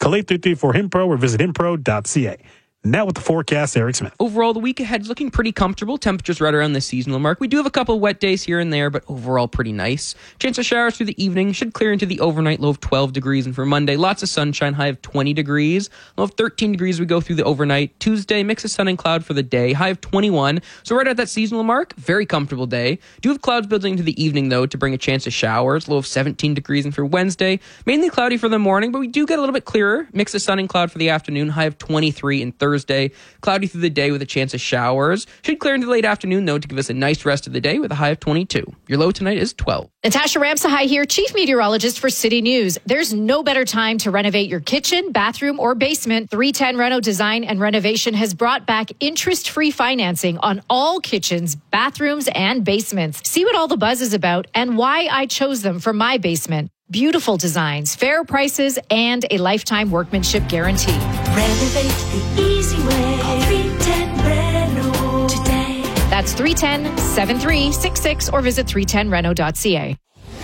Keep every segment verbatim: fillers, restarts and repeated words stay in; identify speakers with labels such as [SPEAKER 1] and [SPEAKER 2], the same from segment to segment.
[SPEAKER 1] Call eight three three four H I M P R O or visit himpro dot c a. Now with the forecast, Eric Smith.
[SPEAKER 2] Overall, the week ahead is looking pretty comfortable. Temperatures right around the seasonal mark. We do have a couple of wet days here and there, but overall pretty nice. Chance of showers through the evening. Should clear into the overnight low of twelve degrees. And for Monday, lots of sunshine, high of twenty degrees. Low of thirteen degrees we go through the overnight. Tuesday, mix of sun and cloud for the day. High of twenty-one. So right at that seasonal mark, very comfortable day. Do have clouds building into the evening, though, to bring a chance of showers. Low of seventeen degrees. And for Wednesday, mainly cloudy for the morning, but we do get a little bit clearer. Mix of sun and cloud for the afternoon. High of twenty-three. And Thursday, cloudy through the day with a chance of showers. Should clear into the late afternoon, though, to give us a nice rest of the day with a high of twenty-two. Your low tonight is twelve.
[SPEAKER 3] Natasha Ramsahai here, Chief Meteorologist for City News. There's no better time to renovate your kitchen, bathroom, or basement. three ten Reno Design and Renovation has brought back interest-free financing on all kitchens, bathrooms, and basements. See what all the buzz is about and why I chose them for my basement. Beautiful designs, fair prices, and a lifetime workmanship guarantee.
[SPEAKER 4] Renovate the easy way. Call three ten Reno today.
[SPEAKER 3] That's three one zero, seven three six six or visit three ten reno dot c a.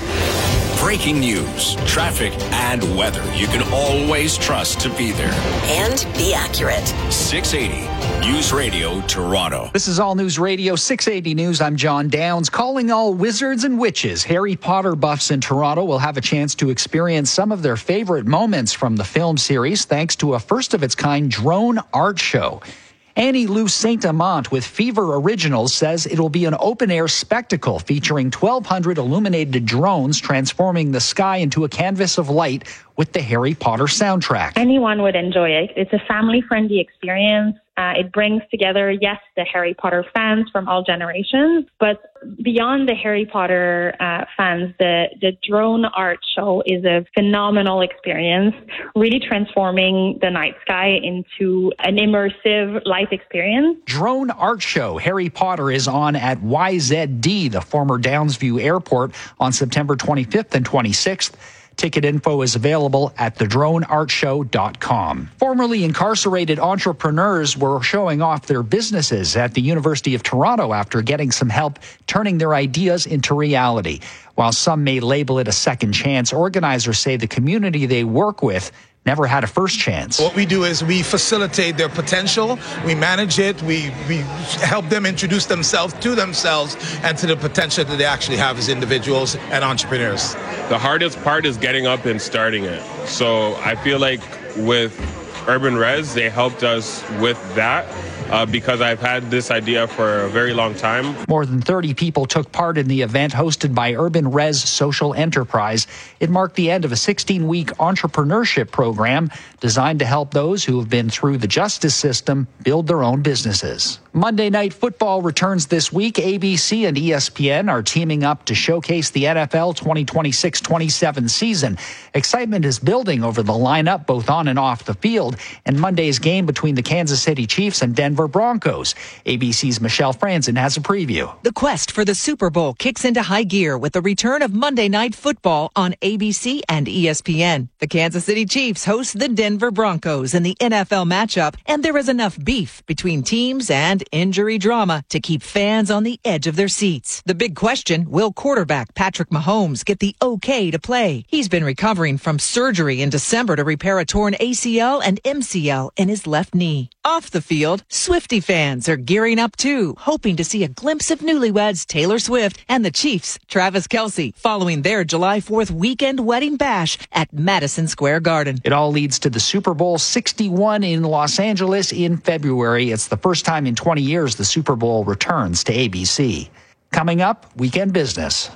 [SPEAKER 5] Breaking news, traffic, and weather you can always trust to be there.
[SPEAKER 6] And be accurate.
[SPEAKER 5] six eighty News Radio Toronto.
[SPEAKER 7] This is All News Radio six eighty News. I'm John Downs. Calling all wizards and witches. Harry Potter buffs in Toronto will have a chance to experience some of their favorite moments from the film series thanks to a first-of-its-kind drone art show. Annie Lou Saint-Amant with Fever Originals says it'll be an open-air spectacle featuring twelve hundred illuminated drones transforming the sky into a canvas of light with the Harry Potter soundtrack.
[SPEAKER 8] Anyone would enjoy it. It's a family-friendly experience. Uh, it brings together, yes, the Harry Potter fans from all generations, but beyond the Harry Potter uh, fans, the, the drone art show is a phenomenal experience, really transforming the night sky into an immersive light experience.
[SPEAKER 7] Drone art show Harry Potter is on at Y Z D, the former Downsview Airport, on September twenty-fifth and twenty-sixth. Ticket info is available at the drone art show dot com. Formerly incarcerated entrepreneurs were showing off their businesses at the University of Toronto after getting some help turning their ideas into reality. While some may label it a second chance, organizers say the community they work with never had a first chance.
[SPEAKER 9] What we do is we facilitate their potential, we manage it, we, we help them introduce themselves to themselves and to the potential that they actually have as individuals and entrepreneurs.
[SPEAKER 10] The hardest part is getting up and starting it. So I feel like with Urban Res, they helped us with that. Uh, because I've had this idea for a very long time.
[SPEAKER 7] More than thirty people took part in the event hosted by Urban Res Social Enterprise. It marked the end of a sixteen-week entrepreneurship program designed to help those who have been through the justice system build their own businesses. Monday Night Football returns this week. A B C and E S P N are teaming up to showcase the N F L twenty twenty-six twenty-seven season. Excitement is building over the lineup, both on and off the field, and Monday's game between the Kansas City Chiefs and Denver Broncos. A B C's Michelle Franzen has a preview.
[SPEAKER 11] The quest for the Super Bowl kicks into high gear with the return of Monday Night Football on A B C and E S P N. The Kansas City Chiefs host the Denver Broncos in the N F L matchup, and there is enough beef between teams and injury drama to keep fans on the edge of their seats. The big question, will quarterback Patrick Mahomes get the okay to play? He's been recovering from surgery in December to repair a torn A C L and M C L in his left knee. Off the field, Swiftie fans are gearing up too, hoping to see a glimpse of newlyweds Taylor Swift and the Chiefs' Travis Kelce following their July fourth weekend wedding bash at Madison Square Garden.
[SPEAKER 7] It all leads to the Super Bowl sixty-one in Los Angeles in February. It's the first time in twenty years the Super Bowl returns to A B C. Coming up, Weekend Business.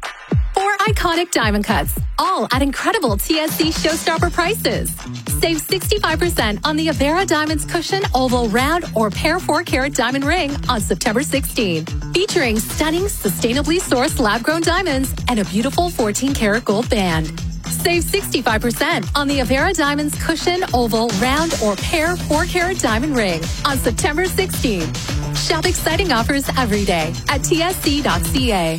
[SPEAKER 12] Four iconic diamond cuts, all at incredible T S C showstopper prices. Save sixty-five percent on the Avera Diamonds Cushion Oval Round or Pair four carat Diamond Ring on September sixteenth. Featuring stunning, sustainably sourced lab-grown diamonds and a beautiful fourteen karat gold band. Save sixty-five percent on the Avera Diamonds Cushion Oval Round or Pair four carat Diamond Ring on September sixteenth. Shop exciting offers every day at T S C dot C A.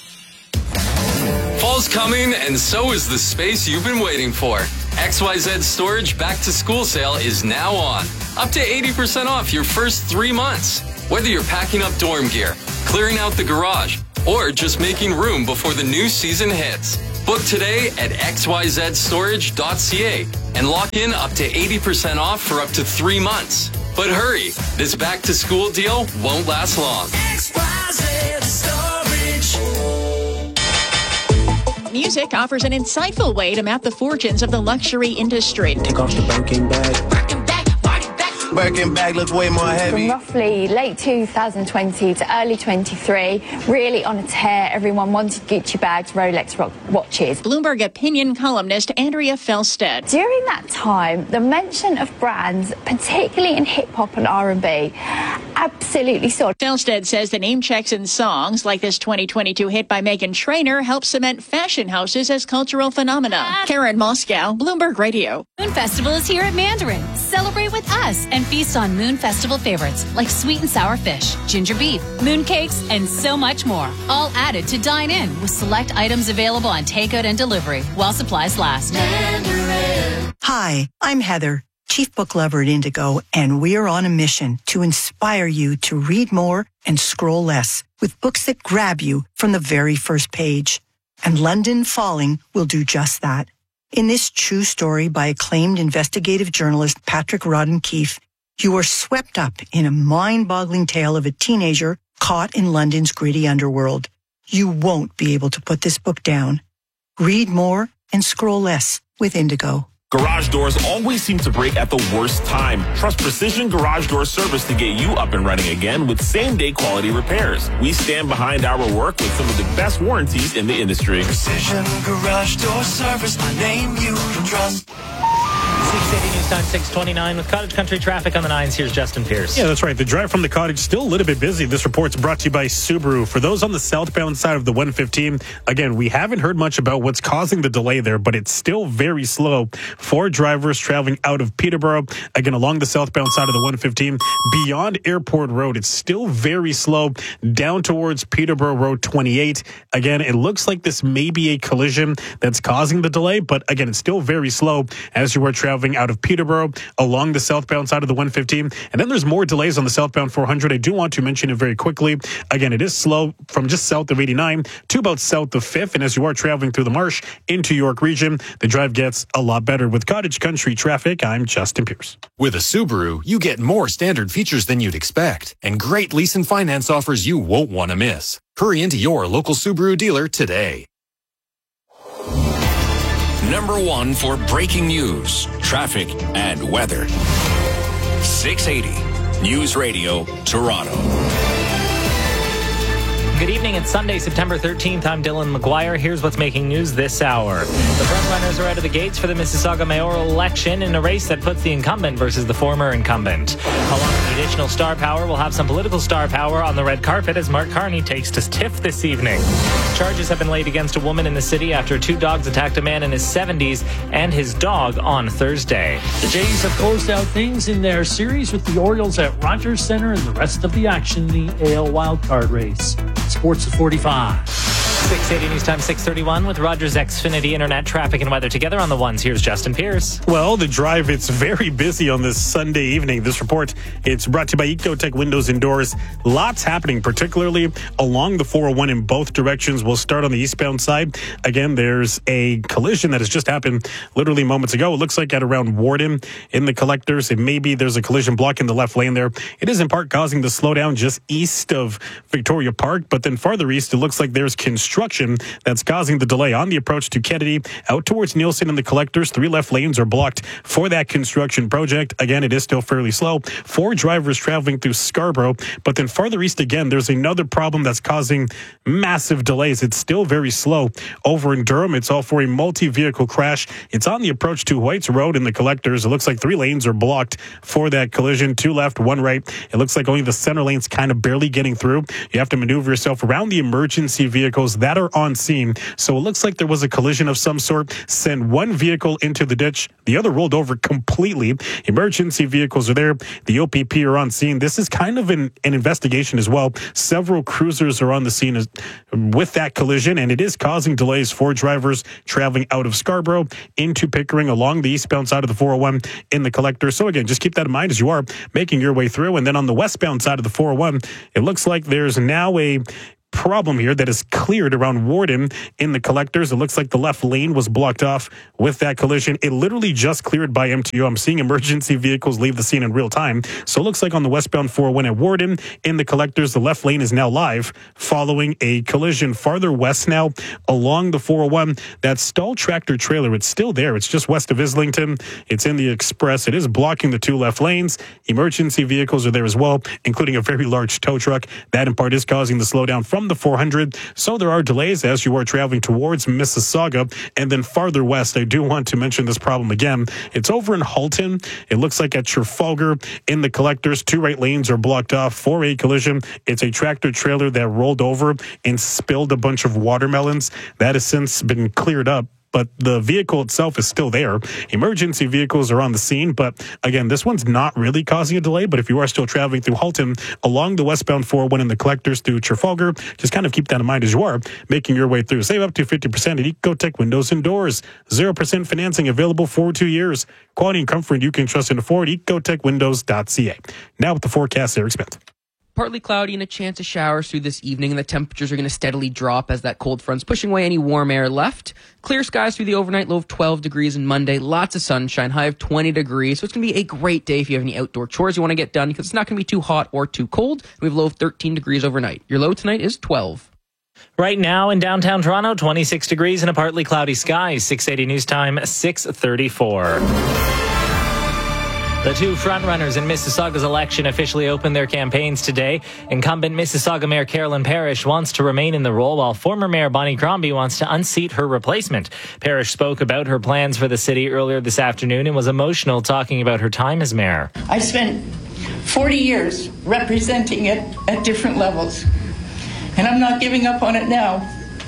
[SPEAKER 13] Fall's coming, and so is the space you've been waiting for. X Y Z Storage Back to School Sale is now on. Up to eighty percent off your first three months. Whether you're packing up dorm gear, clearing out the garage, or just making room before the new season hits. Book today at x y z storage dot c a and lock in up to eighty percent off for up to three months. But hurry, this back-to-school deal won't last long.
[SPEAKER 4] X Y Z Storage.
[SPEAKER 6] Music offers an insightful way to map the fortunes of the luxury industry.
[SPEAKER 14] Take off the Birkin bag. Birkin bag looks way more heavy.
[SPEAKER 15] From roughly late two thousand twenty to early twenty-three, really on a tear. Everyone wanted Gucci bags, Rolex rock watches.
[SPEAKER 6] Bloomberg opinion columnist Andrea Felstead.
[SPEAKER 15] During that time, the mention of brands, particularly in hip hop and R and B, absolutely soared.
[SPEAKER 6] Felstead says the name checks in songs like this twenty twenty-two hit by Meghan Trainor help cement fashion houses as cultural phenomena. Karen Moscow, Bloomberg Radio.
[SPEAKER 16] Moon Festival is here at Mandarin. Celebrate with us and feast on Moon Festival favorites like sweet and sour fish, ginger beef, moon cakes, and so much more. All added to dine in with select items available on takeout and delivery while supplies last.
[SPEAKER 17] Mandarin. Hi, I'm Heather, Chief Book Lover at Indigo, and we're on a mission to inspire you to read more and scroll less with books that grab you from the very first page. And London Falling will do just that. In this true story by acclaimed investigative journalist Patrick Rodden Keefe, you are swept up in a mind-boggling tale of a teenager caught in London's gritty underworld. You won't be able to put this book down. Read more and scroll less with Indigo.
[SPEAKER 18] Garage doors always seem to break at the worst time. Trust Precision Garage Door Service to get you up and running again with same-day quality repairs. We stand behind our work with some of the best warranties in the industry.
[SPEAKER 4] Precision Garage Door Service, my name you can trust.
[SPEAKER 19] six eighty News Time, six twenty-nine with Cottage Country traffic on the nines. Here's Justin Pierce.
[SPEAKER 1] Yeah, that's right. The drive from the Cottage still a little bit busy. This report's brought to you by Subaru. For those on the southbound side of the one fifteen, again, we haven't heard much about what's causing the delay there, but it's still very slow for drivers traveling out of Peterborough. Again, along the southbound side of the one fifteen, beyond Airport Road, it's still very slow down towards Peterborough Road twenty-eight. Again, it looks like this may be a collision that's causing the delay, but again, it's still very slow as you are traveling out of Peterborough along the southbound side of the one fifteen. And then there's more delays on the southbound four hundred. I do want to mention it very quickly. Again, it is slow from just south of eighty-nine to about south of fifth. And as you are traveling through the Marsh into York Region, the drive gets a lot better. With Cottage Country traffic, I'm Justin Pierce.
[SPEAKER 20] With a Subaru, you get more standard features than you'd expect and great lease and finance offers you won't want to miss. Hurry into your local Subaru dealer today.
[SPEAKER 5] Number one for breaking news, traffic, and weather. six eighty News Radio, Toronto.
[SPEAKER 19] Good evening. It's Sunday, September thirteenth. I'm Dylan McGuire. Here's what's making news this hour. The frontrunners are out of the gates for the Mississauga mayoral election in a race that puts the incumbent versus the former incumbent. Along with traditional star power, we'll have some political star power on the red carpet as Mark Carney takes to TIFF this evening. Charges have been laid against a woman in the city after two dogs attacked a man in his seventies and his dog on Thursday.
[SPEAKER 21] The Jays have closed out things in their series with the Orioles at Rogers Center and the rest of the action in the A L wildcard race. Sports at forty-five.
[SPEAKER 19] six eighty News Time, six thirty-one with Rogers Xfinity Internet traffic and weather together on the ones. Here's Justin Pierce.
[SPEAKER 1] Well, the drive, it's very busy on this Sunday evening. This report, it's brought to you by Ecotech Windows and Doors. Lots happening, particularly along the four oh one in both directions. We'll start on the eastbound side. Again, there's a collision that has just happened literally moments ago. It looks like at around Warden in the collectors. It may be there's a collision blocking the left lane there. It is in part causing the slowdown just east of Victoria Park, but then farther east, it looks like there's construction that's causing the delay on the approach to Kennedy out towards Nielsen and the collectors. Three left lanes are blocked for that construction project. Again, it is still fairly slow. Four drivers traveling through Scarborough, but then farther east again, there's another problem that's causing massive delays. It's still very slow over in Durham. It's all for a multi-vehicle crash. It's on the approach to Whites Road in the collectors. It looks like three lanes are blocked for that collision. Two left, one right. It looks like only the center lane's kind of barely getting through. You have to maneuver yourself around the emergency vehicles that are on scene. So it looks like there was a collision of some sort. Send one vehicle into the ditch. The other rolled over completely. Emergency vehicles are there. The O P P are on scene. This is kind of an, an investigation as well. Several cruisers are on the scene as, with that collision, and it is causing delays for drivers traveling out of Scarborough into Pickering along the eastbound side of the four oh one in the collector. So again, just keep that in mind as you are making your way through. And then on the westbound side of the four oh one, it looks like there's now a problem here that is cleared around Warden in the collectors. It looks like the left lane was blocked off with that collision. It literally just cleared by M T O. I'm seeing emergency vehicles leave the scene in real time. So it looks like on the westbound four oh one at Warden in the collectors, the left lane is now live following a collision farther west now along the four oh one. That stalled tractor trailer, it's still there. It's just west of Islington. It's in the express. It is blocking the two left lanes. Emergency vehicles are there as well, including a very large tow truck. That in part is causing the slowdown from the four hundred. So there are delays as you are traveling towards Mississauga. And then farther west, I do want to mention this problem again. It's over in Halton. It looks like at Trafalgar in the collectors, two right lanes are blocked off for a collision. It's a tractor trailer that rolled over and spilled a bunch of watermelons. That has since been cleared up, but the vehicle itself is still there. Emergency vehicles are on the scene, but again, this one's not really causing a delay. But if you are still traveling through Halton along the westbound four oh one in the collectors through Trafalgar, just kind of keep that in mind as you are making your way through. Save up to fifty percent at Ecotech Windows and Doors. zero percent financing available for two years. Quality and comfort you can trust and afford. ecotech windows dot c a. Now with the forecast, Eric Smith.
[SPEAKER 2] Partly cloudy and a chance of showers through this evening, and the temperatures are going to steadily drop as that cold front's pushing away any warm air left. Clear skies through the overnight, low of twelve degrees on Monday. Lots of sunshine, high of twenty degrees. So it's going to be a great day if you have any outdoor chores you want to get done, because it's not going to be too hot or too cold. We have a low of thirteen degrees overnight. Your low tonight is twelve.
[SPEAKER 19] Right now in downtown Toronto, twenty-six degrees and a partly cloudy sky. six eighty News Time, six thirty-four. The two frontrunners in Mississauga's election officially opened their campaigns today. Incumbent Mississauga Mayor Carolyn Parrish wants to remain in the role, while former Mayor Bonnie Crombie wants to unseat her replacement. Parrish spoke about her plans for the city earlier this afternoon and was emotional talking about her time as mayor.
[SPEAKER 22] I spent forty years representing it at different levels, and I'm not giving up on it now.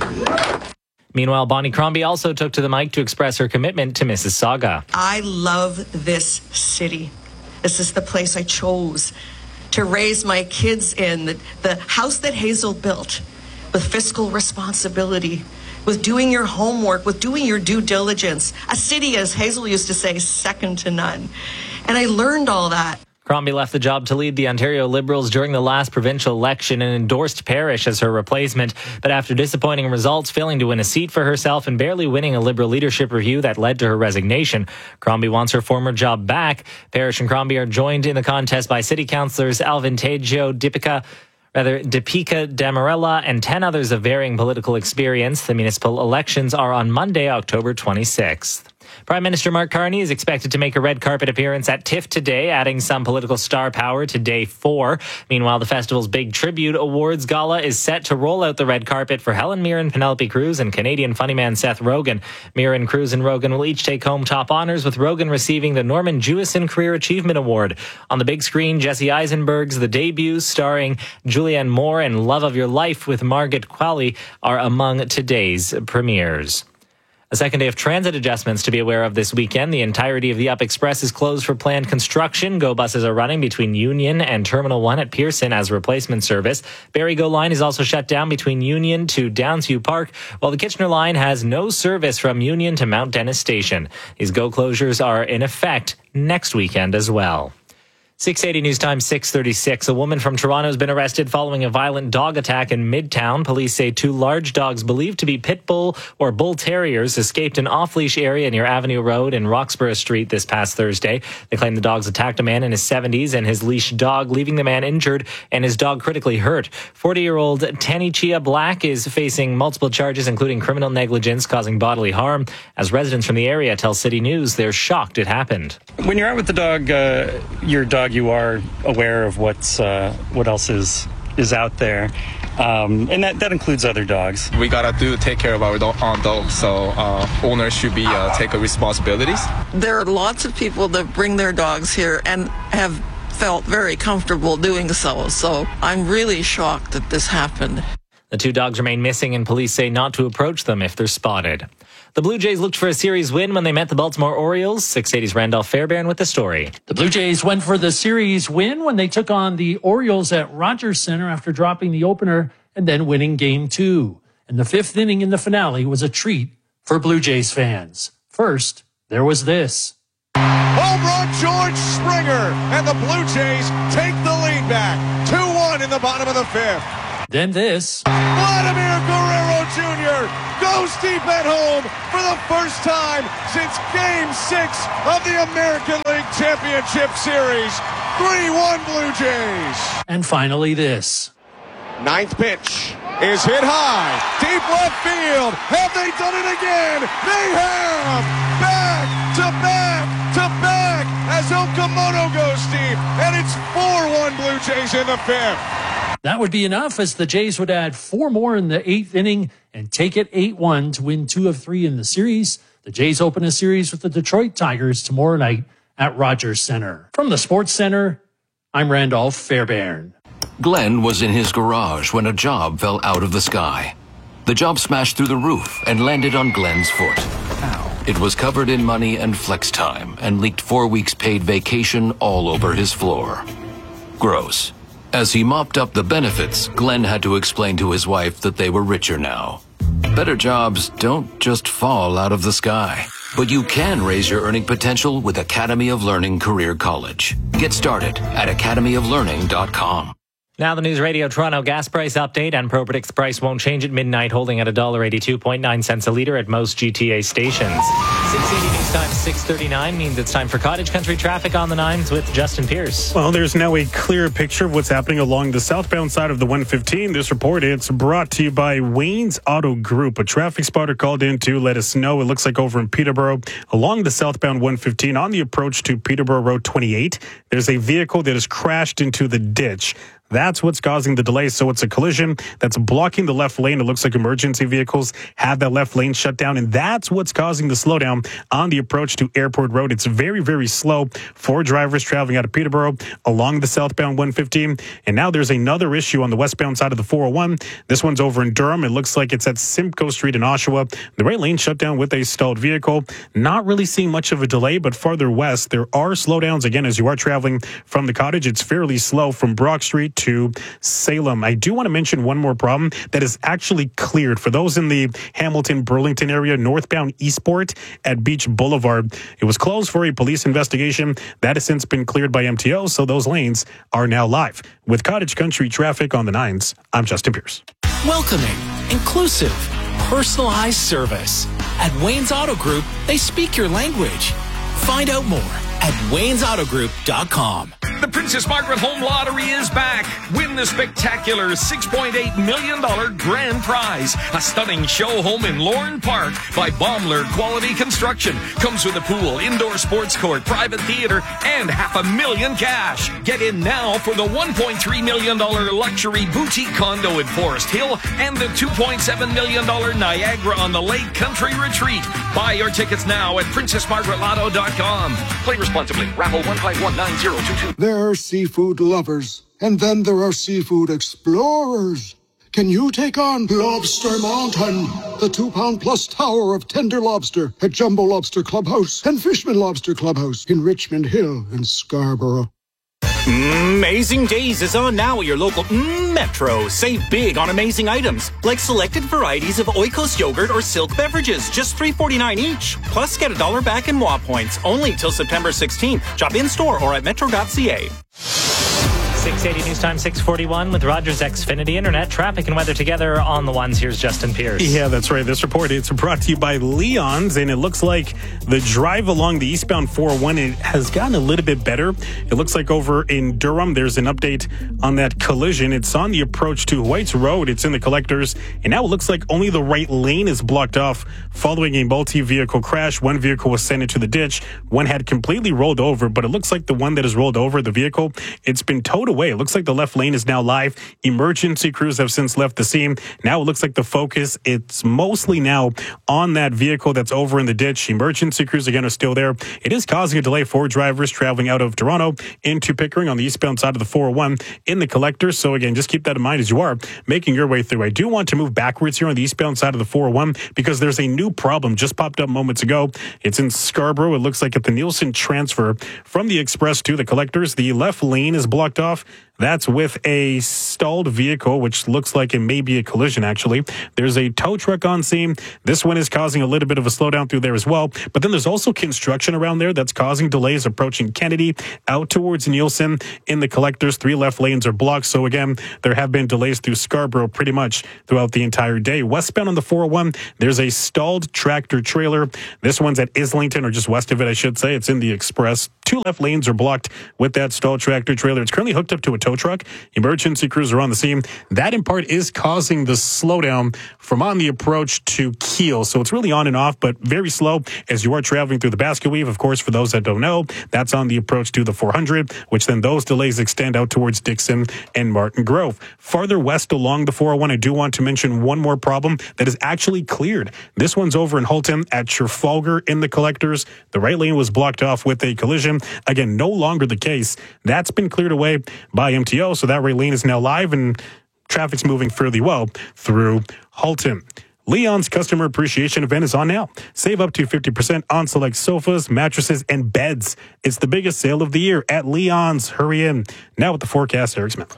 [SPEAKER 19] Meanwhile, Bonnie Crombie also took to the mic to express her commitment to Mississauga.
[SPEAKER 23] I love this city. This is the place I chose to raise my kids in, the, the house that Hazel built with fiscal responsibility, with doing your homework, with doing your due diligence. A city, as Hazel used to say, second to none. And I learned all that.
[SPEAKER 19] Crombie left the job to lead the Ontario Liberals during the last provincial election and endorsed Parrish as her replacement. But after disappointing results, failing to win a seat for herself and barely winning a Liberal leadership review that led to her resignation, Crombie wants her former job back. Parrish and Crombie are joined in the contest by city councillors Alvin Tejo, Deepika, rather Deepika Damarella, and ten others of varying political experience. The municipal elections are on Monday, October twenty-sixth. Prime Minister Mark Carney is expected to make a red carpet appearance at TIFF today, adding some political star power to day four. Meanwhile, the festival's big tribute awards gala is set to roll out the red carpet for Helen Mirren, Penelope Cruz, and Canadian funny man Seth Rogen. Mirren, Cruz, and Rogen will each take home top honors, with Rogen receiving the Norman Jewison Career Achievement Award. On the big screen, Jesse Eisenberg's The Debut, starring Julianne Moore, and Love of Your Life with Margaret Qualley are among today's premieres. A second day of transit adjustments to be aware of this weekend. The entirety of the Up Express is closed for planned construction. Go buses are running between Union and Terminal one at Pearson as replacement service. Barrie Go line is also shut down between Union to Downsview Park, while the Kitchener line has no service from Union to Mount Dennis Station. These Go closures are in effect next weekend as well. six eighty News Time, six thirty-six. A woman from Toronto has been arrested following a violent dog attack in Midtown. Police say two large dogs believed to be pit bull or bull terriers escaped an off-leash area near Avenue Road and Roxborough Street this past Thursday. They claim the dogs attacked a man in his seventies and his leashed dog, leaving the man injured and his dog critically hurt. forty-year-old Tanichia Black is facing multiple charges, including criminal negligence causing bodily harm. As residents from the area tell City News, they're shocked it happened.
[SPEAKER 24] When you're out with the dog, uh, your dog, you are aware of what's uh, what else is is out there, um, and that, that includes other dogs.
[SPEAKER 25] We gotta do take care of our do- own dogs, so uh, owners should be uh, take responsibilities.
[SPEAKER 26] There are lots of people that bring their dogs here and have felt very comfortable doing so. So I'm really shocked that this happened.
[SPEAKER 19] The two dogs remain missing, and police say not to approach them if they're spotted. The Blue Jays looked for a series win when they met the Baltimore Orioles. six eighty's Randolph Fairbairn with the story.
[SPEAKER 21] The Blue Jays went for the series win when they took on the Orioles at Rogers Center after dropping the opener and then winning game two. And the fifth inning in the finale was a treat for Blue Jays fans. First, there was this.
[SPEAKER 27] Home run, George Springer, and the Blue Jays take the lead back. two one in the bottom of the fifth.
[SPEAKER 21] Then this.
[SPEAKER 27] Vladimir Guerrero Junior goes deep at home for the first time since Game six of the American League Championship Series. three one Blue Jays.
[SPEAKER 21] And finally this.
[SPEAKER 27] Ninth pitch is hit high, deep left field. Have they done it again? They have! Back to back to back as Okamoto goes deep, and it's four one Blue Jays in the fifth.
[SPEAKER 21] That would be enough, as the Jays would add four more in the eighth inning and take it eight one to win two of three in the series. The Jays open a series with the Detroit Tigers tomorrow night at Rogers Center. From the Sports Center, I'm Randolph Fairbairn.
[SPEAKER 3] Glenn was in his garage when a job fell out of the sky. The job smashed through the roof and landed on Glenn's foot. Ow. It was covered in money and flex time and leaked four weeks paid vacation all over his floor. Gross. As he mopped up the benefits, Glenn had to explain to his wife that they were richer now. Better jobs don't just fall out of the sky. But you can raise your earning potential with Academy of Learning Career College. Get started at academy of learning dot com.
[SPEAKER 19] Now the News Radio Toronto gas price update. And ProPredict's price won't change at midnight, holding at one dollar eighty-two point nine cents a litre at most G T A stations. six eighty News Time six thirty-nine means it's time for Cottage Country traffic on the nines with Justin Pierce.
[SPEAKER 1] Well, there's now a clear picture of what's happening along the southbound side of the one fifteen. This report, it's brought to you by Wayne's Auto Group. A traffic spotter called in to let us know. It looks like over in Peterborough, along the southbound one fifteen, on the approach to Peterborough Road twenty-eight, there's a vehicle that has crashed into the ditch. That's what's causing the delay. So it's a collision that's blocking the left lane. It looks like emergency vehicles have that left lane shut down, and that's what's causing the slowdown on the approach to Airport Road. It's very, very slow for drivers traveling out of Peterborough along the southbound one fifteen. And now there's another issue on the westbound side of the four oh one. This one's over in Durham. It looks like it's at Simcoe Street in Oshawa. The right lane shut down with a stalled vehicle. Not really seeing much of a delay, but farther west, there are slowdowns. Again, as you are traveling from the Cottage, it's fairly slow from Brock Street to Salem. I do want to mention one more problem that is actually cleared for those in the Hamilton Burlington area, northbound Eastport at Beach Boulevard. It was closed for a police investigation. That has since been cleared by M T O, so those lanes are now live. With Cottage Country traffic on the nines, I'm Justin Pierce.
[SPEAKER 7] Welcoming, inclusive, personalized service. At Wayne's Auto Group, they speak your language. Find out more at waynes auto group dot com.
[SPEAKER 8] The Princess Margaret Home Lottery is back. Win the spectacular six point eight million dollars grand prize. A stunning show home in Lorne Park by Baumler Quality Construction. Comes with a pool, indoor sports court, private theater, and half a million cash. Get in now for the one point three million dollars luxury boutique condo in Forest Hill and the two point seven million dollars Niagara on the Lake Country Retreat. Buy your tickets now at princess margaret lotto dot com. Play responsibly. Raffle one five one nine zero two two.
[SPEAKER 9] There are seafood lovers, and then there are seafood explorers. Can you take on Lobster Mountain, the two-pound plus tower of tender lobster at Jumbo Lobster Clubhouse and Fishman Lobster Clubhouse in Richmond Hill and Scarborough?
[SPEAKER 10] Amazing Days is on now at your local Metro. Save big on amazing items, like selected varieties of Oikos yogurt or Silk beverages, just three dollars and forty-nine cents each. Plus, get a dollar back in W A points, only till September sixteenth. Shop in-store or at metro dot c a.
[SPEAKER 19] six eighty News Time six forty-one with Rogers Xfinity Internet. Traffic and weather together on the ones. Here's Justin Pierce.
[SPEAKER 1] Yeah, that's right. This report, it's brought to you by Leon's, and it looks like the drive along the eastbound four oh one, it has gotten a little bit better. It looks like over in Durham, there's an update on that collision. It's on the approach to White's Road. It's in the collectors, and now it looks like only the right lane is blocked off following a multi-vehicle crash. One vehicle was sent into the ditch. One had completely rolled over, but it looks like the one that has rolled over, the vehicle, it's been towed away. It looks like the left lane is now live. Emergency crews have since left the scene. Now it looks like the focus, it's mostly now on that vehicle that's over in the ditch. Emergency crews, again, are still there. It is causing a delay for drivers traveling out of Toronto into Pickering on the eastbound side of the four oh one in the collectors. So again, just keep that in mind as you are making your way through. I do want to move backwards here on the eastbound side of the four oh one because there's a new problem just popped up moments ago. It's in Scarborough. It looks like at the Nielsen transfer from the express to the collectors, the left lane is blocked off That's with a stalled vehicle, which looks like it may be a collision, actually. There's a tow truck on scene. This one is causing a little bit of a slowdown through there as well. But then there's also construction around there that's causing delays approaching Kennedy out towards Nielsen in the collectors. Three left lanes are blocked. So again, there have been delays through Scarborough pretty much throughout the entire day. Westbound on the four oh one, there's a stalled tractor trailer. This one's at Islington, or just west of it, I should say. It's in the express. Two left lanes are blocked with that stalled tractor trailer. It's currently hooked up to a tow truck. Emergency crews are on the scene. That in part is causing the slowdown from on the approach to Kiel. So it's really on and off, but very slow as you are traveling through the Basket Weave. Of course, for those that don't know, that's on the approach to the four hundred, which then those delays extend out towards Dixon and Martin Grove. Farther west along the four oh one, I do want to mention one more problem that is actually cleared. This one's over in Halton at Trafalgar in the collectors. The right lane was blocked off with a collision. Again, no longer the case. That's been cleared away by M T O, so that right lane is now live and traffic's moving fairly well through Halton. Leon's customer appreciation event is on now. Save up to fifty percent on select sofas, mattresses, and beds. It's the biggest sale of the year at Leon's. Hurry in. Now with the forecast, Eric Smith.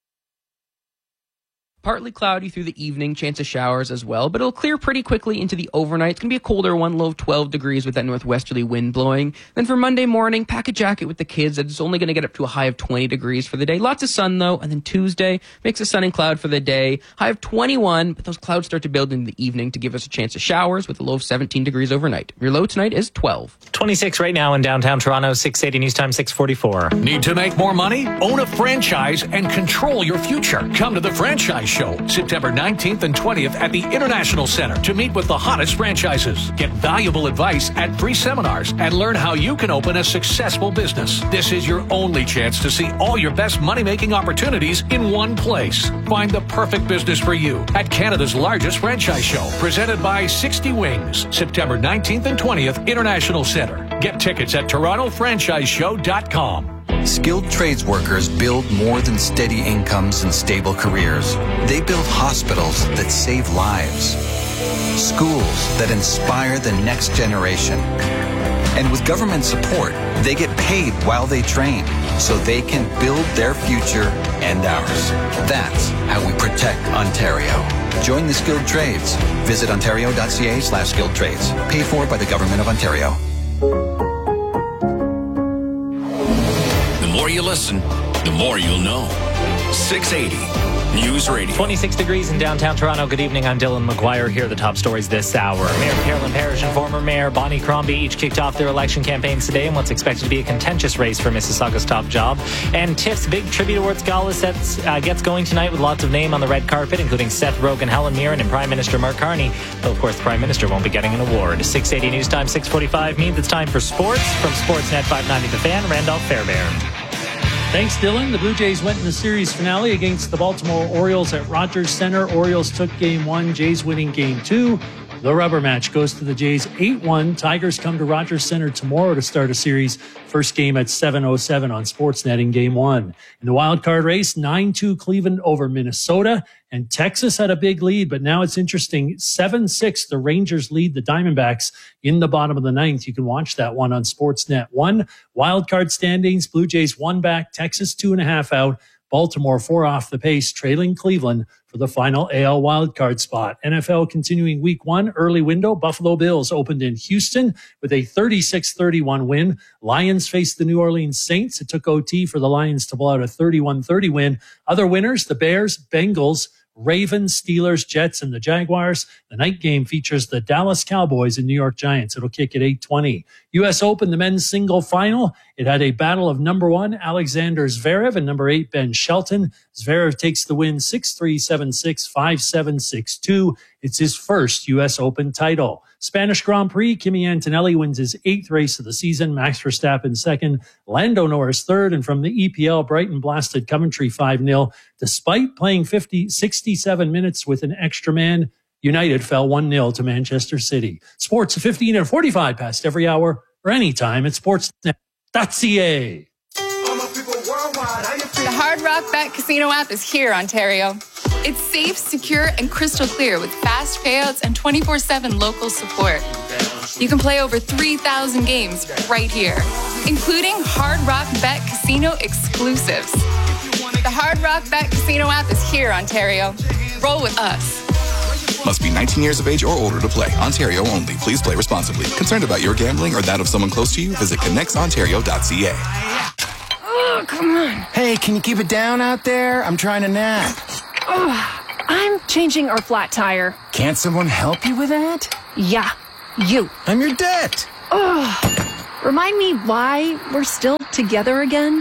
[SPEAKER 2] Partly cloudy through the evening, chance of showers as well, but it'll clear pretty quickly into the overnight. It's going to be a colder one, low of twelve degrees with that northwesterly wind blowing. Then for Monday morning, pack a jacket with the kids. It's only going to get up to a high of twenty degrees for the day. Lots of sun, though. And then Tuesday, mix of sun and cloud for the day. High of twenty-one, but those clouds start to build in the evening to give us a chance of showers with a low of seventeen degrees overnight. Your low tonight is twelve.
[SPEAKER 19] twenty-six right now in downtown Toronto, six eighty News Time, six forty-four.
[SPEAKER 8] Need to make more money? Own a franchise and control your future. Come to the Franchise Show, September nineteenth and twentieth at the International Center to meet with the hottest franchises. Get valuable advice at free seminars and learn how you can open a successful business. This is your only chance to see all your best money-making opportunities in one place. Find the perfect business for you at Canada's largest franchise show, presented by sixty Wings, September nineteenth and twentieth, International Center. Get tickets at toronto franchise show dot com.
[SPEAKER 6] Skilled trades workers build more than steady incomes and stable careers. They build hospitals that save lives, schools that inspire the next generation. And with government support, they get paid while they train, so they can build their future and ours. That's how we protect Ontario. Join the skilled trades. Visit ontario.ca slash skilled trades. Paid for by the Government of Ontario.
[SPEAKER 5] The more you listen, the more you'll know. six eighty News Radio.
[SPEAKER 19] twenty-six degrees in downtown Toronto. Good evening. I'm Dylan McGuire. Here are the top stories this hour. Mayor Carolyn Parrish and former Mayor Bonnie Crombie each kicked off their election campaigns today in what's expected to be a contentious race for Mississauga's top job. And TIFF's big tribute awards gala sets, uh, gets going tonight with lots of name on the red carpet, including Seth Rogen, Helen Mirren, and Prime Minister Mark Carney. Though, of course, the Prime Minister won't be getting an award. six eighty News Time, six forty-five means it's time for sports. From Sportsnet five ninety The Fan, Randolph Fairbairn.
[SPEAKER 21] Thanks, Dylan. The Blue Jays went in the series finale against the Baltimore Orioles at Rogers Center. Orioles took game one, Jays winning game two. The rubber match goes to the Jays eight one. Tigers come to Rogers Center tomorrow to start a series. First game at seven oh seven on Sportsnet in game one. In the wild card race, nine two Cleveland over Minnesota. And Texas had a big lead, but now it's interesting. seven six, the Rangers lead the Diamondbacks in the bottom of the ninth. You can watch that one on Sportsnet one. Wild card standings, Blue Jays one back, Texas two and a half out. Baltimore four off the pace, trailing Cleveland for the final A L wildcard spot. N F L continuing week one, early window. Buffalo Bills opened in Houston with a thirty-six thirty-one win. Lions faced the New Orleans Saints. It took O T for the Lions to pull out a thirty-one thirty win. Other winners, the Bears, Bengals, Ravens, Steelers, Jets, and the Jaguars. The night game features the Dallas Cowboys and New York Giants. It'll kick at eight twenty. U S Open, the men's single final. It had a battle of number one, Alexander Zverev, and number eight, Ben Shelton. Zverev takes the win six three, seven six, five seven, six two. It's his first U S Open title. Spanish Grand Prix, Kimi Antonelli wins his eighth race of the season. Max Verstappen second, Lando Norris third. And from the E P L, Brighton blasted Coventry five nil. Despite playing fifty, sixty-seven minutes with an extra man, United fell one nil to Manchester City. Sports at fifteen and forty-five past every hour or anytime at sportsnet dot c a.
[SPEAKER 11] The Hard Rock Bet Casino app is here, Ontario. It's safe, secure, and crystal clear with fast payouts and twenty-four seven local support. You can play over three thousand games right here, including Hard Rock Bet Casino exclusives. The Hard Rock Bet Casino app is here, Ontario. Roll with us.
[SPEAKER 12] Must be nineteen years of age or older to play. Ontario only. Please play responsibly. Concerned about your gambling or that of someone close to you? Visit connects ontario dot c a.
[SPEAKER 13] Oh, come on.
[SPEAKER 14] Hey, can you keep it down out there? I'm trying to nap.
[SPEAKER 13] Oh, I'm changing our flat tire.
[SPEAKER 14] Can't someone help you with that?
[SPEAKER 13] Yeah, you.
[SPEAKER 14] I'm your debt.
[SPEAKER 13] Oh, remind me why we're still together again?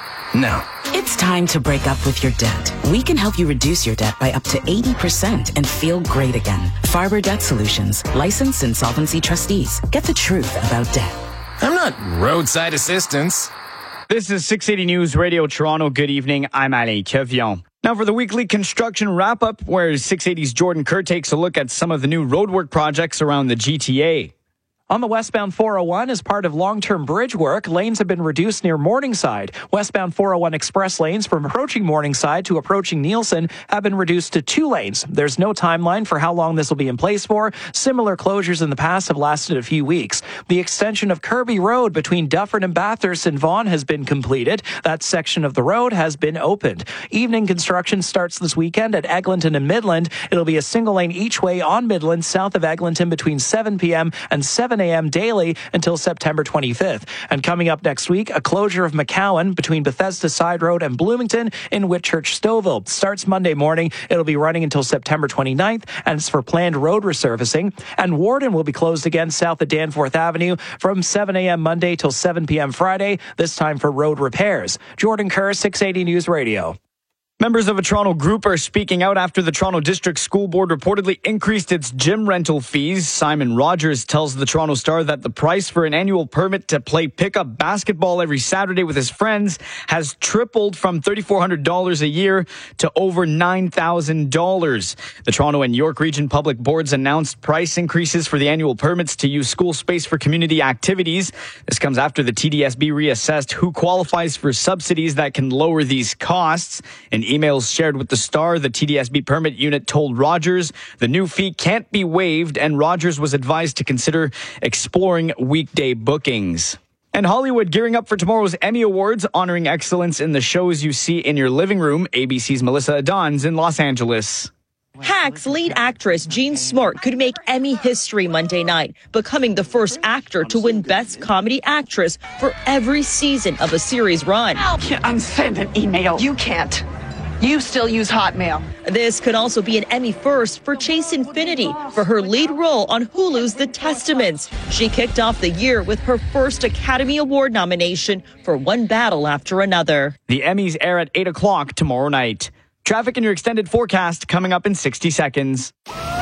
[SPEAKER 14] No.
[SPEAKER 15] It's time to break up with your debt. We can help you reduce your debt by up to eighty percent and feel great again. Farber Debt Solutions, licensed insolvency trustees. Get the truth about debt.
[SPEAKER 14] I'm not roadside assistance.
[SPEAKER 16] This is six eighty News Radio Toronto. Good evening. I'm Alain Kevion. Now for the weekly construction wrap-up, where six eighty's Jordan Kerr takes a look at some of the new roadwork projects around the G T A.
[SPEAKER 17] On the westbound four oh one, as part of long-term bridge work, lanes have been reduced near Morningside. Westbound four oh one express lanes from approaching Morningside to approaching Nielsen have been reduced to two lanes. There's no timeline for how long this will be in place for. Similar closures in the past have lasted a few weeks. The extension of Kirby Road between Dufferin and Bathurst and Vaughan has been completed. That section of the road has been opened. Evening construction starts this weekend at Eglinton and Midland. It'll be a single lane each way on Midland south of Eglinton between seven p.m. and seven a.m. daily until September twenty-fifth. And coming up next week, a closure of McCowan between Bethesda Side Road and Bloomington in Whitchurch Stouffville. Starts Monday morning. It'll be running until September twenty-ninth, and it's for planned road resurfacing. And Warden will be closed again south of Danforth Avenue from seven a.m. Monday till seven p.m. Friday, this time for road repairs. Jordan Kerr, six eighty News Radio.
[SPEAKER 16] Members of a Toronto group are speaking out after the Toronto District School Board reportedly increased its gym rental fees. Simon Rogers tells the Toronto Star that the price for an annual permit to play pickup basketball every Saturday with his friends has tripled from three thousand four hundred dollars a year to over nine thousand dollars. The Toronto and York Region Public Boards announced price increases for the annual permits to use school space for community activities. This comes after the T D S B reassessed who qualifies for subsidies that can lower these costs. In emails shared with the Star, the T D S B permit unit told Rogers the new fee can't be waived, and Rogers was advised to consider exploring weekday bookings. And Hollywood gearing up for tomorrow's Emmy Awards, honoring excellence in the shows you see in your living room. A B C's Melissa Adon's in Los Angeles.
[SPEAKER 18] Hacks lead actress Jean Smart could make Emmy history Monday night, becoming the first actor to win Best Comedy Actress for every season of a series run.
[SPEAKER 22] I can't unsend an email. You can't. You still use Hotmail.
[SPEAKER 18] This could also be an Emmy first for Chase Infinity for her lead role on Hulu's The Testaments. She kicked off the year with her first Academy Award nomination for One Battle After Another.
[SPEAKER 16] The Emmys air at eight o'clock tomorrow night. Traffic in your extended forecast coming up in sixty seconds.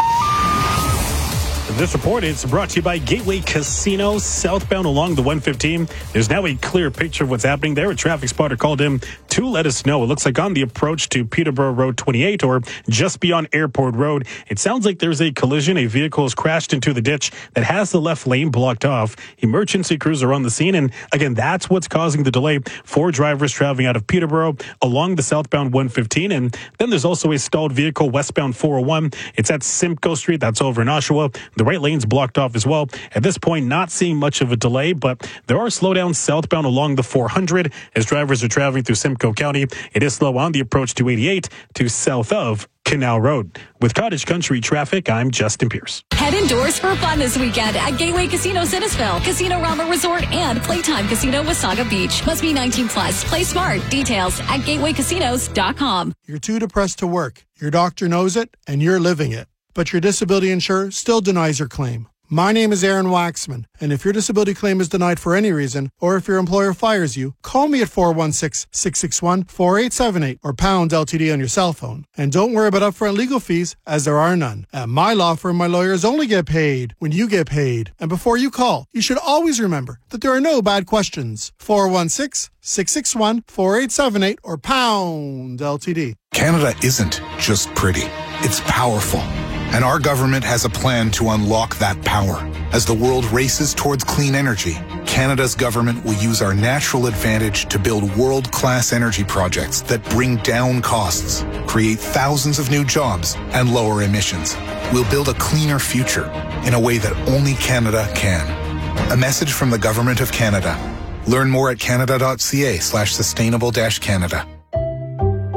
[SPEAKER 1] This report is brought to you by Gateway Casino, southbound along the one fifteen. There's now a clear picture of what's happening there. A traffic spotter called in to let us know. It looks like on the approach to Peterborough Road twenty-eight or just beyond Airport Road, it sounds like there's a collision. A vehicle has crashed into the ditch that has the left lane blocked off. Emergency crews are on the scene, and again, that's what's causing the delay for drivers traveling out of Peterborough along the southbound one fifteen. And then there's also a stalled vehicle westbound four oh one. It's at Simcoe Street. That's over in Oshawa. The right lane's blocked off as well. At this point, not seeing much of a delay, but there are slowdowns southbound along the four hundred as drivers are traveling through Simcoe County. It is slow on the approach to eighty-eight to south of Canal Road. With Cottage Country traffic, I'm Justin Pierce.
[SPEAKER 28] Head indoors for fun this weekend at Gateway Casino Sinnesville, Casino Rama Resort, and Playtime Casino Wasaga Beach. Must be nineteen plus. Play smart. Details at gateway casinos dot com.
[SPEAKER 9] You're too depressed to work. Your doctor knows it, and you're living it. But your disability insurer still denies your claim. My name is Aaron Waxman, and if your disability claim is denied for any reason, or if your employer fires you, call me at four one six, six six one, four eight seven eight or pound L T D on your cell phone. And don't worry about upfront legal fees, as there are none. At my law firm, my lawyers only get paid when you get paid. And before you call, you should always remember that there are no bad questions. four one six, six six one, four eight seven eight or pound L T D.
[SPEAKER 29] Canada isn't just pretty, it's powerful. And our government has a plan to unlock that power. As the world races towards clean energy, Canada's government will use our natural advantage to build world-class energy projects that bring down costs, create thousands of new jobs, and lower emissions. We'll build a cleaner future in a way that only Canada can. A message from the Government of Canada. Learn more at canada.ca slash sustainable dash Canada.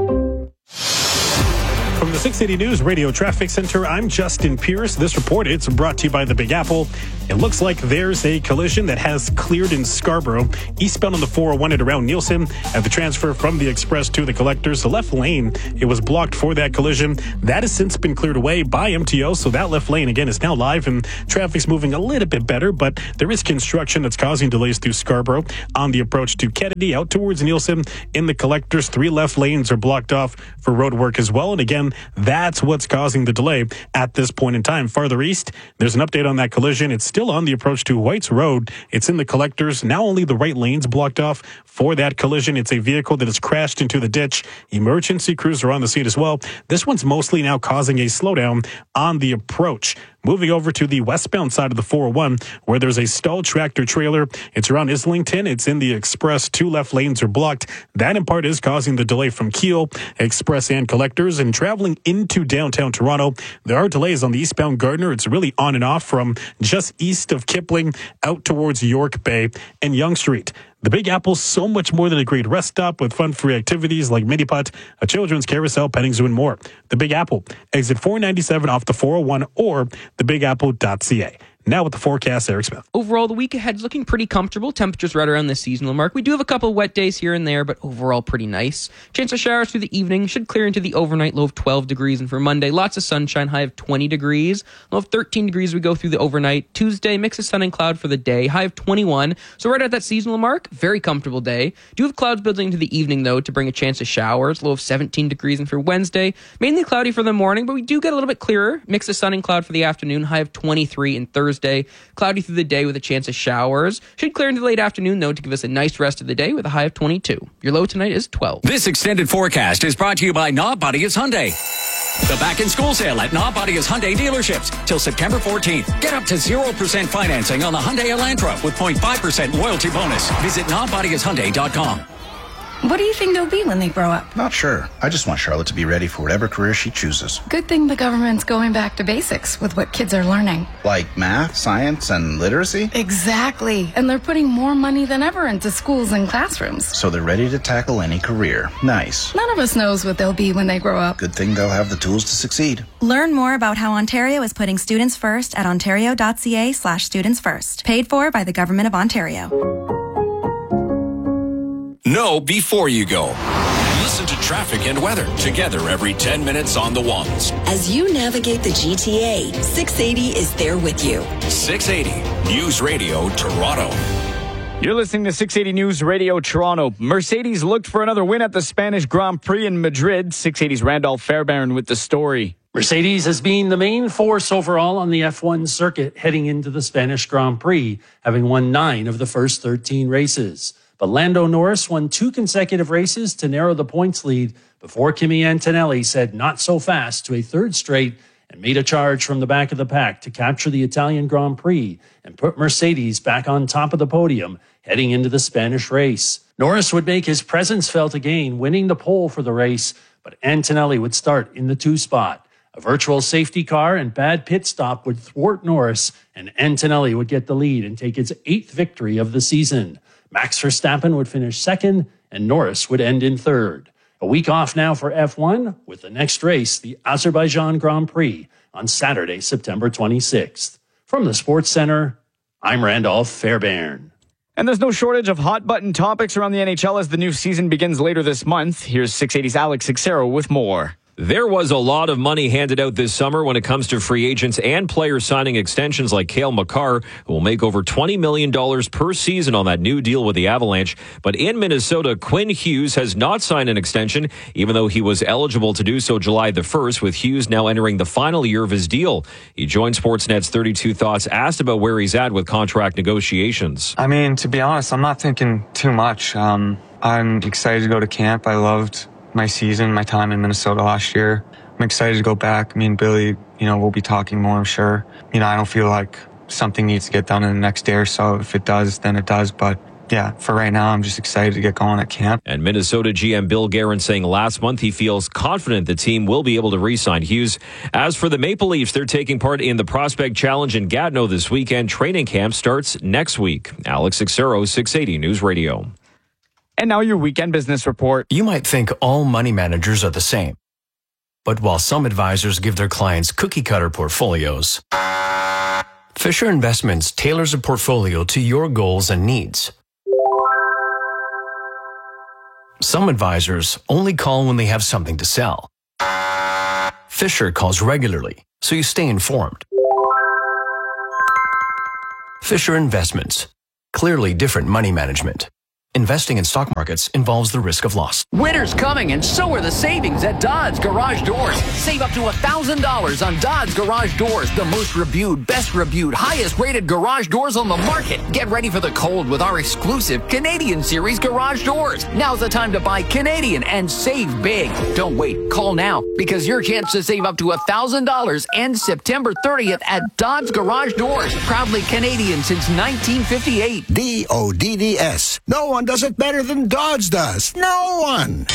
[SPEAKER 1] From the six eighty News Radio Traffic Center, I'm Justin Pierce. This report, it's brought to you by the Big Apple. It looks like there's a collision that has cleared in Scarborough, eastbound on the four oh one at around Nielsen. At the transfer from the Express to the Collectors, the left lane, it was blocked for that collision. That has since been cleared away by M T O, so that left lane, again, is now live, and traffic's moving a little bit better, but there is construction that's causing delays through Scarborough on the approach to Kennedy out towards Nielsen. In the Collectors, three left lanes are blocked off for road work as well, and again, that's what's causing the delay at this point in time. Farther east, there's an update on that collision. It's still on the approach to Whites Road. It's in the Collectors. Now only the right lanes blocked off for that collision. It's a vehicle that has crashed into the ditch. Emergency crews are on the scene as well. This one's mostly now causing a slowdown on the approach. Moving over to the westbound side of the four oh one, where there's a stalled tractor trailer. It's around Islington. It's in the Express. Two left lanes are blocked. That in part is causing the delay from Kiel, Express, and Collectors. And traveling into downtown Toronto, there are delays on the eastbound Gardner. It's really on and off from just east of Kipling out towards York Bay and Yonge Street. The Big Apple's so much more than a great rest stop with fun-free activities like mini putt, a children's carousel, petting zoo, and more. The Big Apple, exit four ninety-seven off the four oh one or the big apple dot c a. Now with the forecast, Eric Smith.
[SPEAKER 2] Overall, the week ahead is looking pretty comfortable. Temperatures right around the seasonal mark. We do have a couple of wet days here and there, but overall pretty nice. Chance of showers through the evening should clear into the overnight low of twelve degrees. And for Monday, lots of sunshine, high of twenty degrees. Low of thirteen degrees we go through the overnight. Tuesday, mix of sun and cloud for the day, high of twenty-one. So right at that seasonal mark, very comfortable day. Do have clouds building into the evening, though, to bring a chance of showers. Low of seventeen degrees. And for Wednesday, mainly cloudy for the morning, but we do get a little bit clearer. Mix of sun and cloud for the afternoon, high of twenty-three. And Thursday, cloudy through the day with a chance of showers. Should clear into the late afternoon, though, to give us a nice rest of the day with a high of twenty-two. Your low tonight is twelve.
[SPEAKER 5] This extended forecast is brought to you by Nobodius Hyundai. The back-in-school sale at Nobodius Hyundai dealerships till September fourteenth. Get up to zero percent financing on the Hyundai Elantra with zero point five percent loyalty bonus. Visit Nobodius Hyundai dot com.
[SPEAKER 3] What do you think they'll be when they grow up?
[SPEAKER 4] Not sure. I just want Charlotte to be ready for whatever career she chooses.
[SPEAKER 3] Good thing the government's going back to basics with what kids are learning.
[SPEAKER 4] Like math, science, and literacy?
[SPEAKER 3] Exactly. And they're putting more money than ever into schools and classrooms.
[SPEAKER 4] So they're ready to tackle any career. Nice.
[SPEAKER 3] None of us knows what they'll be when they grow up.
[SPEAKER 4] Good thing they'll have the tools to succeed.
[SPEAKER 7] Learn more about how Ontario is putting students first at ontario dot c a slash students first. Paid for by the Government of Ontario.
[SPEAKER 5] Know before you go. Listen to traffic and weather together every ten minutes on the ones.
[SPEAKER 20] As you navigate the G T A, six eighty is there with you.
[SPEAKER 5] six eighty News Radio Toronto.
[SPEAKER 16] You're listening to six eighty News Radio Toronto. Mercedes looked for another win at the Spanish Grand Prix in Madrid. six eighty's Randolph Fairbairn with the story.
[SPEAKER 21] Mercedes has been the main force overall on the F one circuit heading into the Spanish Grand Prix, having won nine of the first thirteen races. But Lando Norris won two consecutive races to narrow the points lead before Kimi Antonelli said not so fast to a third straight and made a charge from the back of the pack to capture the Italian Grand Prix and put Mercedes back on top of the podium heading into the Spanish race. Norris would make his presence felt again, winning the pole for the race, but Antonelli would start in the two spot. A virtual safety car and bad pit stop would thwart Norris, and Antonelli would get the lead and take his eighth victory of the season. Max Verstappen would finish second, and Norris would end in third. A week off now for F one, with the next race, the Azerbaijan Grand Prix, on Saturday, September twenty-sixth. From the Sports Center, I'm Randolph Fairbairn.
[SPEAKER 16] And there's no shortage of hot-button topics around the N H L as the new season begins later this month. Here's six eighty's Alex Sixero with more.
[SPEAKER 23] There was a lot of money handed out this summer when it comes to free agents and players signing extensions like Cale Makar, who will make over twenty million dollars per season on that new deal with the Avalanche. But in Minnesota, Quinn Hughes has not signed an extension, even though he was eligible to do so July the first, with Hughes now entering the final year of his deal. He joined Sportsnet's thirty-two Thoughts, asked about where he's at with contract negotiations.
[SPEAKER 24] I mean, to be honest, I'm not thinking too much. Um, I'm excited to go to camp. I loved my season, my time in Minnesota last year. I'm excited to go back. Me and Billy, you know, we'll be talking more, I'm sure. You know, I don't feel like something needs to get done in the next day or so. If it does, then it does. But yeah, for right now, I'm just excited to get going at camp.
[SPEAKER 23] And Minnesota G M Bill Guerin saying last month he feels confident the team will be able to re-sign Hughes. As for the Maple Leafs, they're taking part in the Prospect Challenge in Gatineau this weekend. Training camp starts next week. Alex Sixero, six eighty News Radio.
[SPEAKER 16] And now your weekend business report.
[SPEAKER 25] You might think all money managers are the same.
[SPEAKER 6] But while some advisors give their clients cookie-cutter portfolios, Fisher Investments tailors a portfolio to your goals and needs. Some advisors only call when they have something to sell. Fisher calls regularly, so you stay informed. Fisher Investments. Clearly different money management. Investing in stock markets involves the risk of loss.
[SPEAKER 8] Winter's coming, and so are the savings at Dodds Garage Doors. Save up to one thousand dollars on Dodds Garage Doors, the most reviewed, best reviewed, highest rated garage doors on the market. Get ready for the cold with our exclusive Canadian Series garage doors. Now's the time to buy Canadian and save big. Don't wait. Call now, because your chance to save up to one thousand dollars ends September thirtieth at Dodds Garage Doors. Proudly Canadian since nineteen fifty-eight.
[SPEAKER 10] D O D D S. No one does it better than Dodge does. No one.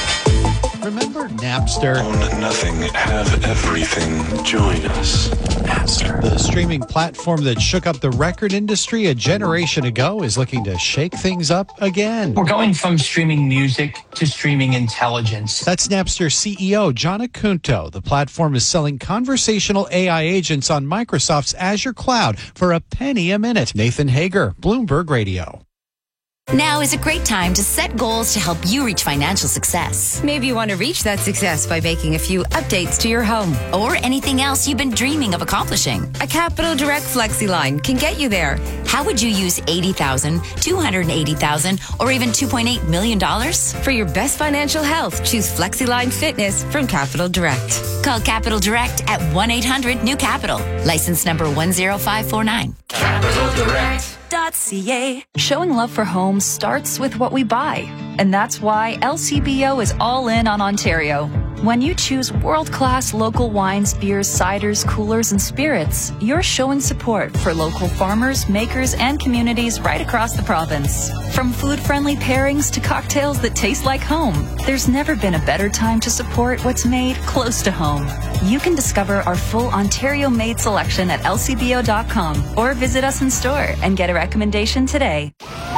[SPEAKER 11] Remember Napster?
[SPEAKER 12] Own nothing, have everything. Join us. Napster.
[SPEAKER 11] The streaming platform that shook up the record industry a generation ago is looking to shake things up again.
[SPEAKER 19] We're going from streaming music to streaming intelligence.
[SPEAKER 11] That's Napster C E O John Acunto. The platform is selling conversational A I agents on Microsoft's Azure cloud for a penny a minute. Nathan Hager, Bloomberg Radio.
[SPEAKER 25] Now is a great time to set goals to help you reach financial success.
[SPEAKER 26] Maybe you want to reach that success by making a few updates to your home.
[SPEAKER 25] Or anything else you've been dreaming of accomplishing.
[SPEAKER 26] A Capital Direct FlexiLine can get you there.
[SPEAKER 25] How would you use eighty thousand dollars, two hundred eighty thousand dollars, or even two point eight million dollars?
[SPEAKER 26] For your best financial health, choose FlexiLine Fitness from Capital Direct.
[SPEAKER 25] Call Capital Direct at one eight hundred new capital. License number one zero five four nine.
[SPEAKER 26] Capital Direct.
[SPEAKER 28] .ca. Showing love for homes starts with what we buy. And that's why L C B O is all in on Ontario. When you choose world-class local wines, beers, ciders, coolers, and spirits, you're showing support for local farmers, makers, and communities right across the province. From food-friendly pairings to cocktails that taste like home, there's never been a better time to support what's made close to home. You can discover our full Ontario-made selection at L C B O dot com or visit us in store and get a recommendation today.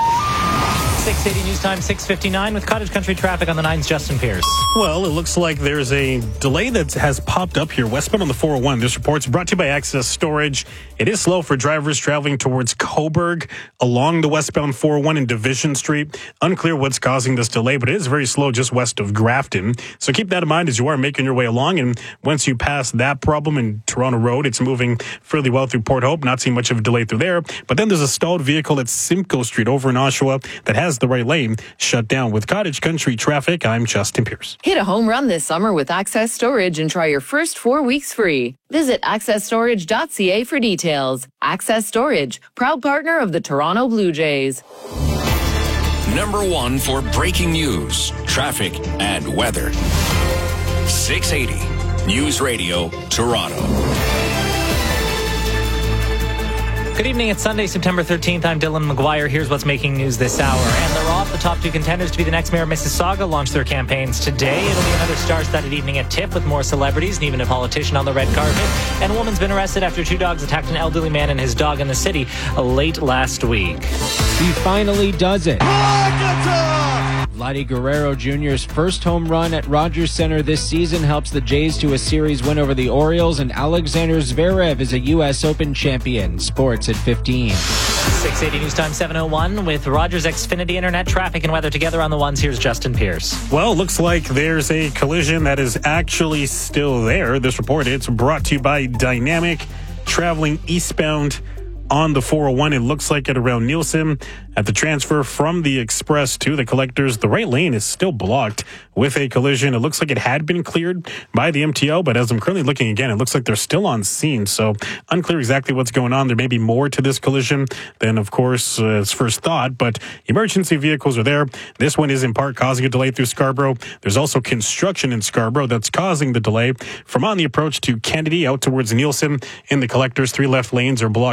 [SPEAKER 17] six eighty News Time, six fifty-nine with Cottage Country traffic on the nine's Justin Pierce.
[SPEAKER 1] Well, it looks like there's a delay that has popped up here westbound on the four oh one. This report's brought to you by Access Storage. It is slow for drivers traveling towards Cobourg along the westbound four oh one in Division Street. Unclear what's causing this delay, but it is very slow just west of Grafton. So keep that in mind as you are making your way along. And once you pass that problem in Toronto Road, it's moving fairly well through Port Hope. Not seeing much of a delay through there. But then there's a stalled vehicle at Simcoe Street over in Oshawa that has the right lane shut down. With Cottage Country traffic, I'm Justin Pierce.
[SPEAKER 25] Hit a home run this summer with Access Storage and try your first four weeks free. Visit access storage dot c a for details. Access Storage, proud partner of the Toronto Blue Jays.
[SPEAKER 26] Number one for breaking news, traffic, and weather. six eighty News Radio, Toronto.
[SPEAKER 17] Good evening. It's Sunday, September thirteenth. I'm Dylan McGuire. Here's what's making news this hour. And they're off. The top two contenders to be the next mayor of Mississauga launch their campaigns today. It'll be another star-studded evening at T I F with more celebrities and even a politician on the red carpet. And a woman's been arrested after two dogs attacked an elderly man and his dog in the city late last week.
[SPEAKER 27] He finally does it. Vladdy Guerrero Junior's first home run at Rogers Center this season helps the Jays to a series win over the Orioles, and Alexander Zverev is a U S Open champion. Sports at fifteen.
[SPEAKER 17] six eighty News Time seven oh one with Rogers Xfinity Internet traffic and weather together on the ones. Here's Justin Pierce.
[SPEAKER 1] Well, looks like there's a collision that is actually still there. This report, it's brought to you by Dynamic, traveling eastbound on the four oh one. It looks like at around Nielsen. At the transfer from the Express to the Collectors, the right lane is still blocked with a collision. It looks like it had been cleared by the M T O, but as I'm currently looking again, it looks like they're still on scene. So unclear exactly what's going on. There may be more to this collision than, of course, uh, its first thought, but emergency vehicles are there. This one is in part causing a delay through Scarborough. There's also construction in Scarborough that's causing the delay from on the approach to Kennedy out towards Nielsen. In the Collectors, three left lanes are blocked off, and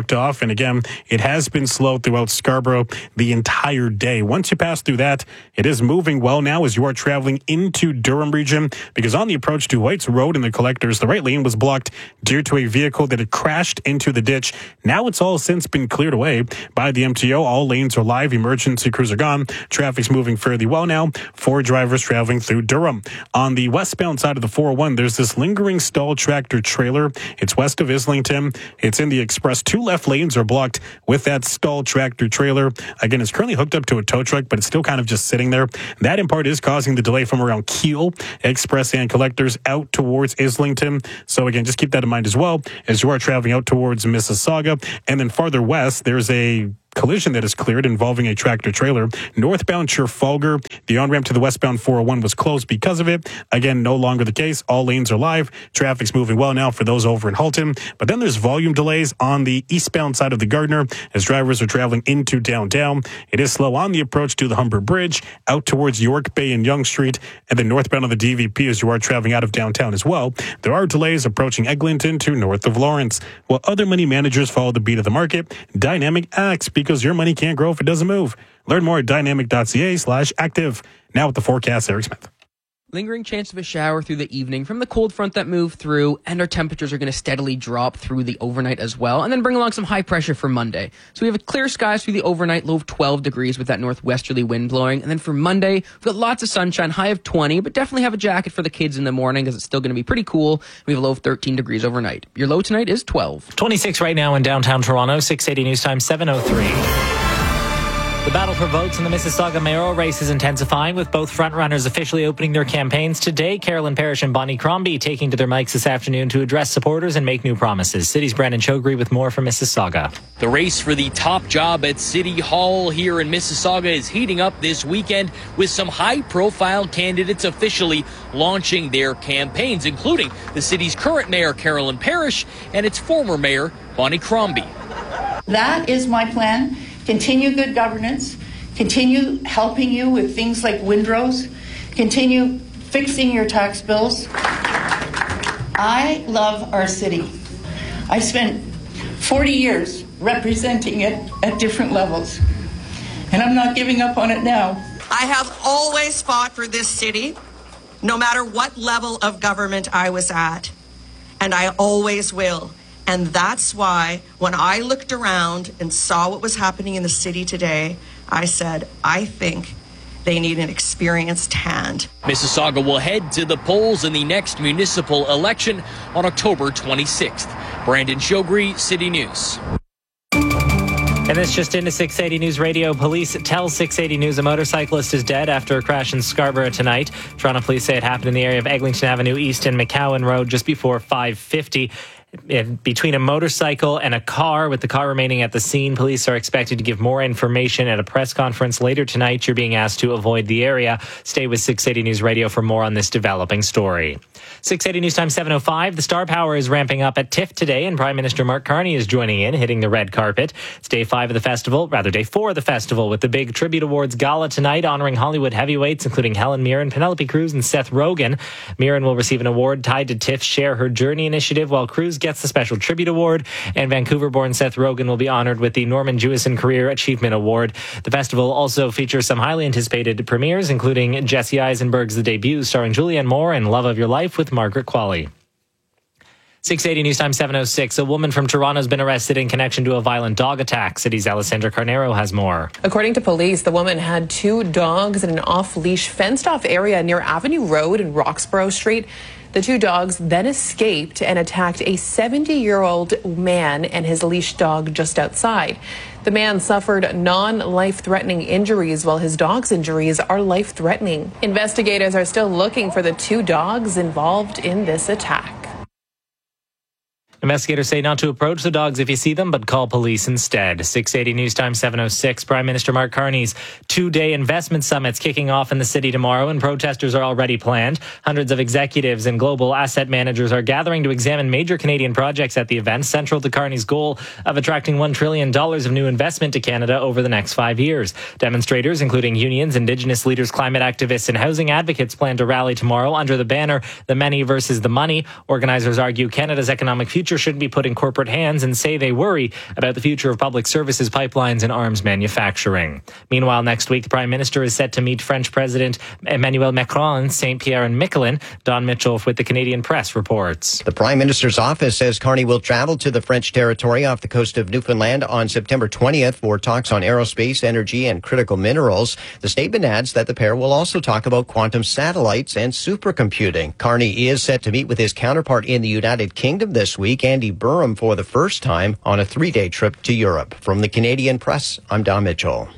[SPEAKER 1] And again, it has been slow throughout Scarborough the entire day. Once you pass through that, it is moving well now as you are traveling into Durham region, because on the approach to Whites Road in the Collectors, the right lane was blocked due to a vehicle that had crashed into the ditch. Now it's all since been cleared away by the M T O. All lanes are live. Emergency crews are gone. Traffic's moving fairly well now for drivers traveling through Durham. On the westbound side of the four oh one, there's this lingering stalled tractor trailer. It's west of Islington. It's in the express. Two left lanes are blocked with that stalled tractor trailer. Again, it's currently hooked up to a tow truck, but it's still kind of just sitting there. That in part is causing the delay from around Keele, Express and Collectors out towards Islington. So again, just keep that in mind as well as you are traveling out towards Mississauga. And then farther west, there's a collision that is cleared involving a tractor trailer. Northbound Trafalgar, the on-ramp to the westbound four oh one was closed because of it. Again, no longer the case. All lanes are live. Traffic's moving well now for those over in Halton. But then there's volume delays on the eastbound side of the Gardiner as drivers are traveling into downtown. It is slow on the approach to the Humber Bridge, out towards York Bay and Yonge Street, and then northbound on the D V P as you are traveling out of downtown as well. There are delays approaching Eglinton to north of Lawrence. While other money managers follow the beat of the market, Dynamic acts because your money can't grow if it doesn't move. Learn more at dynamic.ca slash active. Now with the forecast, Eric Smith.
[SPEAKER 2] Lingering chance of a shower through the evening from the cold front that moved through, and our temperatures are going to steadily drop through the overnight as well, and then bring along some high pressure for Monday. So we have a clear skies through the overnight, low of twelve degrees with that northwesterly wind blowing, and then for Monday, we've got lots of sunshine, high of twenty, but definitely have a jacket for the kids in the morning because it's still going to be pretty cool. We have a low of thirteen degrees overnight. Your low tonight is twelve.
[SPEAKER 3] twenty-six right now in downtown Toronto, six eighty news time, seven oh three. The battle for votes in the Mississauga mayoral race is intensifying, with both frontrunners officially opening their campaigns today. Carolyn Parrish and Bonnie Crombie taking to their mics this afternoon to address supporters and make new promises. City's Brandon Chogri with more from Mississauga.
[SPEAKER 9] The race for the top job at City Hall here in Mississauga is heating up this weekend, with some high-profile candidates officially launching their campaigns, including the city's current mayor, Carolyn Parrish, and its former mayor, Bonnie Crombie.
[SPEAKER 13] That is my plan. Continue good governance, continue helping you with things like windrows, continue fixing your tax bills. I love our city. I spent forty years representing it at different levels, and I'm not giving up on it now.
[SPEAKER 14] I have always fought for this city, no matter what level of government I was at, and I always will. And that's why when I looked around and saw what was happening in the city today, I said, I think they need an experienced hand.
[SPEAKER 9] Mississauga will head to the polls in the next municipal election on October twenty-sixth. Brandon Chogri, City News.
[SPEAKER 3] And this just into six eighty News Radio. Police tell six eighty News a motorcyclist is dead after a crash in Scarborough tonight. Toronto police say it happened in the area of Eglinton Avenue East and McCowan Road just before five fifty. Between a motorcycle and a car, with the car remaining at the scene. Police are expected to give more information at a press conference later tonight. You're being asked to avoid the area. Stay with six eighty News Radio for more on this developing story. six eighty News Time seven oh five. The Star Power is ramping up at TIFF today, and Prime Minister Mark Carney is joining in, hitting the red carpet. It's day five of the festival, rather day four of the festival, with the big Tribute Awards Gala tonight, honoring Hollywood heavyweights, including Helen Mirren, Penelope Cruz, and Seth Rogen. Mirren will receive an award tied to TIFF's Share Her Journey initiative, while Cruz gets the Special Tribute Award, and Vancouver-born Seth Rogen will be honored with the Norman Jewison Career Achievement Award. The festival also features some highly anticipated premieres, including Jesse Eisenberg's The Debut, starring Julianne Moore, and Love of Your Life with Margaret Qualley. six eighty News Time seven oh six. A woman from Toronto has been arrested in connection to a violent dog attack. City's Alessandra Carnero has more.
[SPEAKER 15] According to police, the woman had two dogs in an off-leash, fenced-off area near Avenue Road and Roxborough Street. The two dogs then escaped and attacked a seventy-year-old man and his leash dog just outside. The man suffered non-life-threatening injuries, while his dog's injuries are life-threatening. Investigators are still looking for the two dogs involved in this attack.
[SPEAKER 3] Investigators say not to approach the dogs if you see them, but call police instead. six eighty News Time seven oh six. Prime Minister Mark Carney's two-day investment summit's kicking off in the city tomorrow, and protesters are already planned. Hundreds of executives and global asset managers are gathering to examine major Canadian projects at the event, central to Carney's goal of attracting one trillion dollars of new investment to Canada over the next five years. Demonstrators, including unions, Indigenous leaders, climate activists, and housing advocates, plan to rally tomorrow under the banner, The Many versus the Money. Organizers argue Canada's economic future pressure shouldn't be put in corporate hands and say they worry about the future of public services, pipelines, and arms manufacturing. Meanwhile, next week, the Prime Minister is set to meet French President Emmanuel Macron in Saint Pierre and Miquelon. Don Mitchell with the Canadian Press reports.
[SPEAKER 4] The Prime Minister's office says Carney will travel to the French territory off the coast of Newfoundland on September twentieth for talks on aerospace, energy, and critical minerals. The statement adds that the pair will also talk about quantum satellites and supercomputing. Carney is set to meet with his counterpart in the United Kingdom this week, Andy Burham, for the first time on a three-day trip to Europe. From the Canadian Press, I'm Don Mitchell.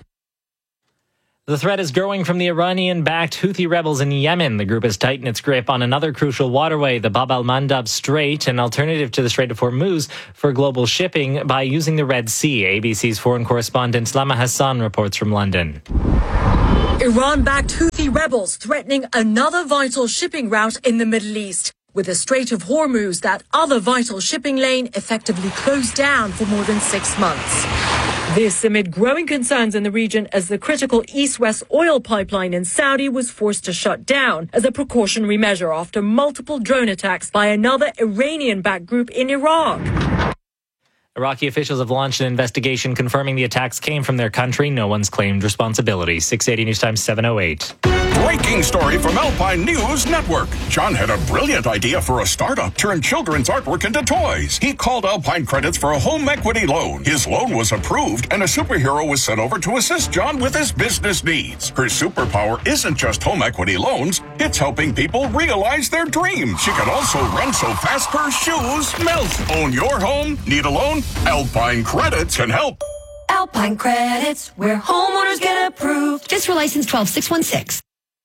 [SPEAKER 3] The threat is growing from the Iranian-backed Houthi rebels in Yemen. The group has tightened its grip on another crucial waterway, the Bab al-Mandab Strait, an alternative to the Strait of Hormuz for global shipping by using the Red Sea. A B C's foreign correspondent Lama Hassan reports from London.
[SPEAKER 5] Iran-backed Houthi rebels threatening another vital shipping route in the Middle East, with the Strait of Hormuz, that other vital shipping lane, effectively closed down for more than six months. This amid growing concerns in the region as the critical east-west oil pipeline in Saudi was forced to shut down as a precautionary measure after multiple drone attacks by another Iranian-backed group in Iraq.
[SPEAKER 3] Iraqi officials have launched an investigation confirming the attacks came from their country. No one's claimed responsibility. six eighty News Time seven oh eight.
[SPEAKER 7] Breaking story from Alpine News Network. John had a brilliant idea for a startup, turn children's artwork into toys. He called Alpine Credits for a home equity loan. His loan was approved, and a superhero was sent over to assist John with his business needs. Her superpower isn't just home equity loans, it's helping people realize their dreams. She can also run so fast her shoes melt. Own your home? Need a loan? Alpine Credits can help.
[SPEAKER 18] Alpine Credits, where homeowners get approved. Just for license twelve six one six.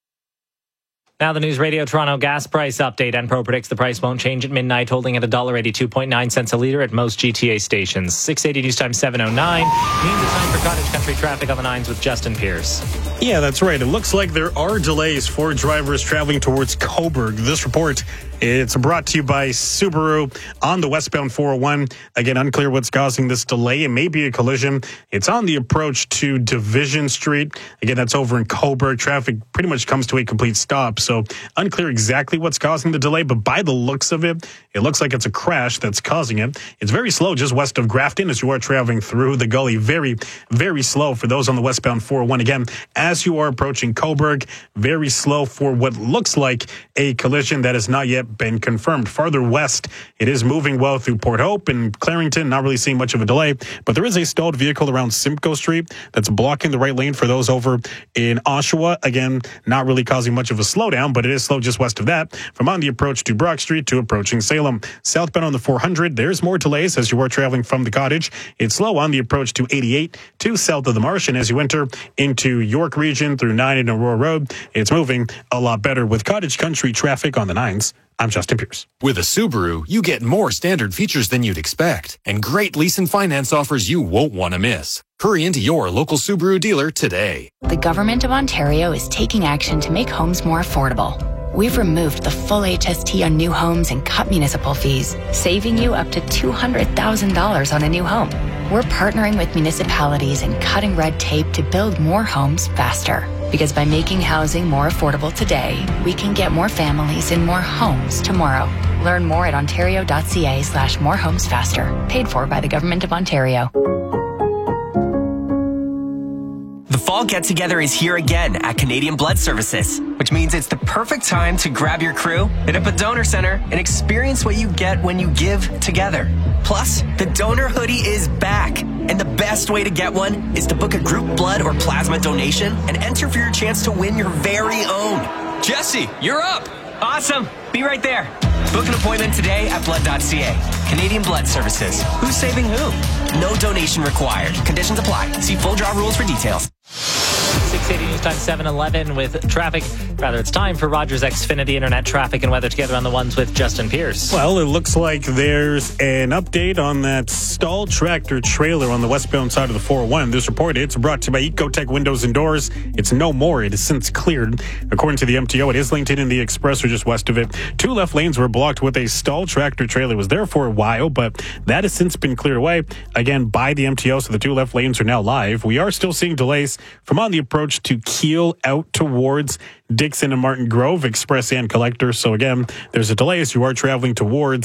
[SPEAKER 3] Now the News Radio Toronto gas price update. Enpro predicts the price won't change at midnight, holding at one dollar eighty-two point nine cents a litre at most G T A stations. six eighty News Time seven oh nine means it's time for Cottage Country traffic on the nines with Justin Pierce.
[SPEAKER 1] Yeah, that's right. It looks like there are delays for drivers traveling towards Cobourg. This report, it's brought to you by Subaru on the westbound four oh one. Again, unclear what's causing this delay. It may be a collision. It's on the approach to Division Street. Again, that's over in Cobourg. Traffic pretty much comes to a complete stop. So unclear exactly what's causing the delay, but by the looks of it, it looks like it's a crash that's causing it. It's very slow just west of Grafton as you are traveling through the gully. Very, very slow for those on the westbound four oh one. Again, as you are approaching Cobourg, very slow for what looks like a collision that has not yet been confirmed. Farther west, it is moving well through Port Hope and Clarington, not really seeing much of a delay, but there is a stalled vehicle around Simcoe Street that's blocking the right lane for those over in Oshawa. Again, not really causing much of a slowdown, but it is slow just west of that. From on the approach to Brock Street to approaching Salem. Southbound on the four hundred, there's more delays as you are traveling from the Cottage. It's slow on the approach to eighty-eight to south of the Marsh, and as you enter into York Region through nine and Aurora Road, it's moving a lot better with Cottage Country traffic on the nines. I'm Justin Pierce.
[SPEAKER 20] With a Subaru, you get more standard features than you'd expect and great lease and finance offers you won't want to miss. Hurry into your local Subaru dealer today.
[SPEAKER 21] The Government of Ontario is taking action to make homes more affordable. We've removed the full H S T on new homes and cut municipal fees, saving you up to two hundred thousand dollars on a new home. We're partnering with municipalities and cutting red tape to build more homes faster. Because by making housing more affordable today, we can get more families in more homes tomorrow. Learn more at ontario.ca slash more homes faster. Paid for by the Government of Ontario.
[SPEAKER 22] The fall get-together is here again at Canadian Blood Services, which means it's the perfect time to grab your crew, hit up a donor center, and experience what you get when you give together. Plus, the donor hoodie is back, and the best way to get one is to book a group blood or plasma donation and enter for your chance to win your very own.
[SPEAKER 20] Jesse, you're up!
[SPEAKER 22] Awesome! Be right there. Book an appointment today at blood dot c a. Canadian Blood Services. Who's saving who? No donation required. Conditions apply. See full draw rules for details.
[SPEAKER 3] six eighty News Time seven eleven with traffic. Rather, it's time for Rogers Xfinity Internet traffic and weather together on the ones with Justin Pierce.
[SPEAKER 1] Well, it looks like there's an update on that stalled tractor trailer on the westbound side of the four oh one. This report, it's brought to you by Ecotech Windows and Doors. It's no more. It has since cleared. According to the M T O, it is linked in in the express or just west of it. Two left lanes were blocked with a stalled tractor trailer. It was there for a while, but that has since been cleared away, again, by the M T O, so the two left lanes are now live. We are still seeing delays from on the approach to Kiel out towards Dixon and Martin Grove, express and collector. So again, there's a delay as you are traveling towards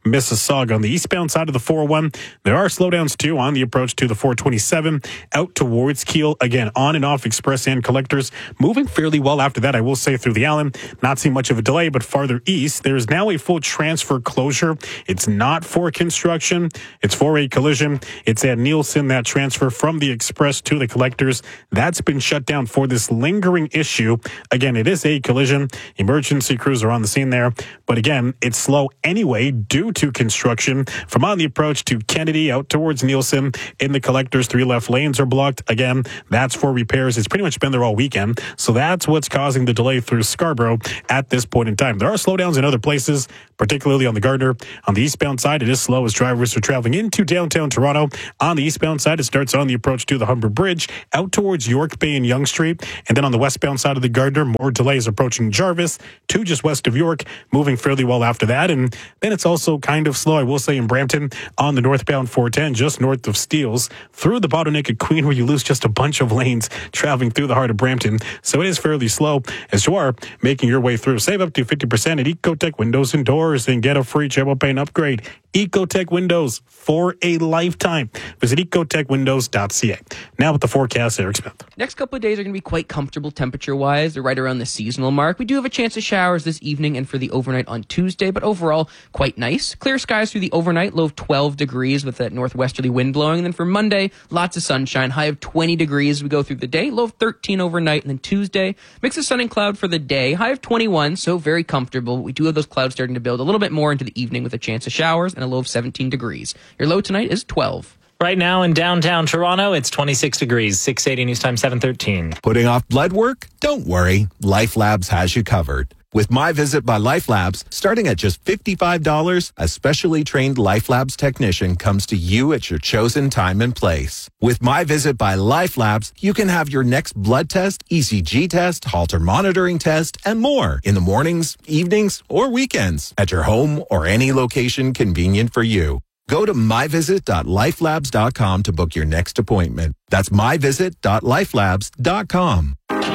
[SPEAKER 1] Mississauga. On the eastbound side of the four oh one, there are slowdowns too on the approach to the four twenty-seven out towards Kiel. Again, on and off express and collectors moving fairly well after that, I will say, through the Allen. Not seeing much of a delay, but farther east, there's now a full transfer closure. It's not for construction. It's for a collision. It's at Nielsen, that transfer from the express to the collectors. That's been shut down for this lingering issue. Again, it is a collision. Emergency crews are on the scene there. But again, it's slow anyway due to construction. From on the approach to Kennedy out towards Nielsen in the collectors, three left lanes are blocked. Again, that's for repairs. It's pretty much been there all weekend. So that's what's causing the delay through Scarborough at this point in time. There are slowdowns in other places, particularly on the Gardner. On the eastbound side, it is slow as drivers are traveling into downtown Toronto. On the eastbound side, it starts on the approach to the Humber Bridge out towards York Bay and Yonge Street. And then on the westbound side of the Gardner, more delays approaching Jarvis to just west of York, moving fairly well after that. And then it's also kind of slow, I will say, in Brampton on the northbound four ten, just north of Steeles, through the bottleneck at Queen, where you lose just a bunch of lanes traveling through the heart of Brampton. So it is fairly slow as you are making your way through. Save up to fifty percent at Ecotech Windows and Doors and get a free triple pane upgrade. Ecotech Windows for a lifetime. Visit ecotech windows dot c a. Now with the forecast, Eric Smith.
[SPEAKER 2] Next couple of days are going to be quite comfortable temperature-wise. They're right around the seasonal mark. We do have a chance of showers this evening and for the overnight on Tuesday, but overall quite nice. Clear skies through the overnight, low of twelve degrees with that northwesterly wind blowing. And then for Monday, lots of sunshine, high of twenty degrees as we go through the day, low of thirteen overnight. And then Tuesday, mix of sun and cloud for the day, high of twenty-one, so very comfortable. We do have those clouds starting to build a little bit more into the evening with a chance of showers and a low of seventeen degrees. Your low tonight is twelve.
[SPEAKER 3] Right now in downtown Toronto, it's twenty-six degrees, six eighty News Time, seven thirteen.
[SPEAKER 6] Putting off blood work? Don't worry. Life Labs has you covered. With My Visit by Life Labs, starting at just fifty-five dollars, a specially trained Life Labs technician comes to you at your chosen time and place. With My Visit by Life Labs, you can have your next blood test, E C G test, Holter monitoring test, and more in the mornings, evenings, or weekends at your home or any location convenient for you. Go to my visit dot life labs dot com to book your next appointment. That's my visit dot life labs dot com.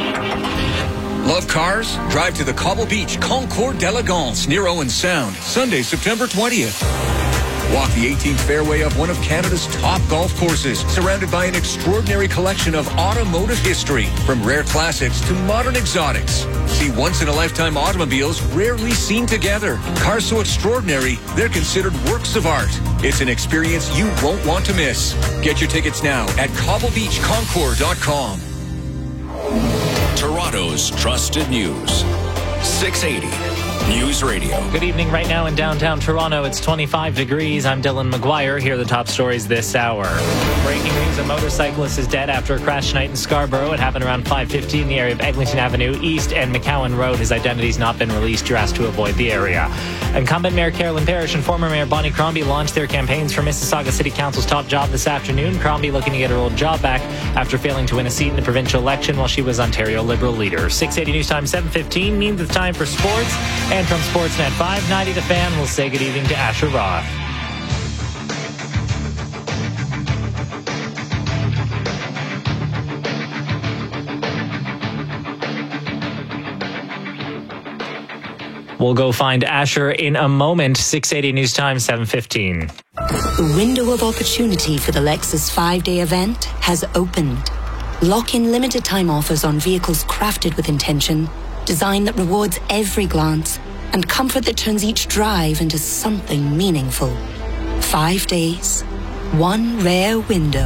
[SPEAKER 8] Love cars? Drive to the Cobble Beach Concours d'Elegance near Owen Sound, Sunday, September twentieth. Walk the eighteenth fairway of one of Canada's top golf courses, surrounded by an extraordinary collection of automotive history, from rare classics to modern exotics. See once-in-a-lifetime automobiles rarely seen together. Cars so extraordinary, they're considered works of art. It's an experience you won't want to miss. Get your tickets now at cobble beach concours dot com.
[SPEAKER 10] Toronto's trusted news. six eighty News Radio.
[SPEAKER 3] Good evening. Right now in downtown Toronto, it's twenty-five degrees. I'm Dylan McGuire. Here are the top stories this hour. Breaking news, a motorcyclist is dead after a crash tonight in Scarborough. It happened around five fifteen in the area of Eglinton Avenue East and McCowan Road. His identity's not been released. You're asked to avoid the area. Incumbent Mayor Carolyn Parrish and former Mayor Bonnie Crombie launched their campaigns for Mississauga City Council's top job this afternoon. Crombie looking to get her old job back after failing to win a seat in the provincial election while she was Ontario Liberal leader. six eighty News Time, seven fifteen means it's time for sports. And from Sportsnet five ninety, The Fan will say good evening to Asher Roth. We'll go find Asher in a moment. six eighty News Time, seven fifteen.
[SPEAKER 12] The window of opportunity for the Lexus five-day event has opened. Lock in limited time offers on vehicles crafted with intention, design that rewards every glance, and comfort that turns each drive into something meaningful. Five days, one rare window.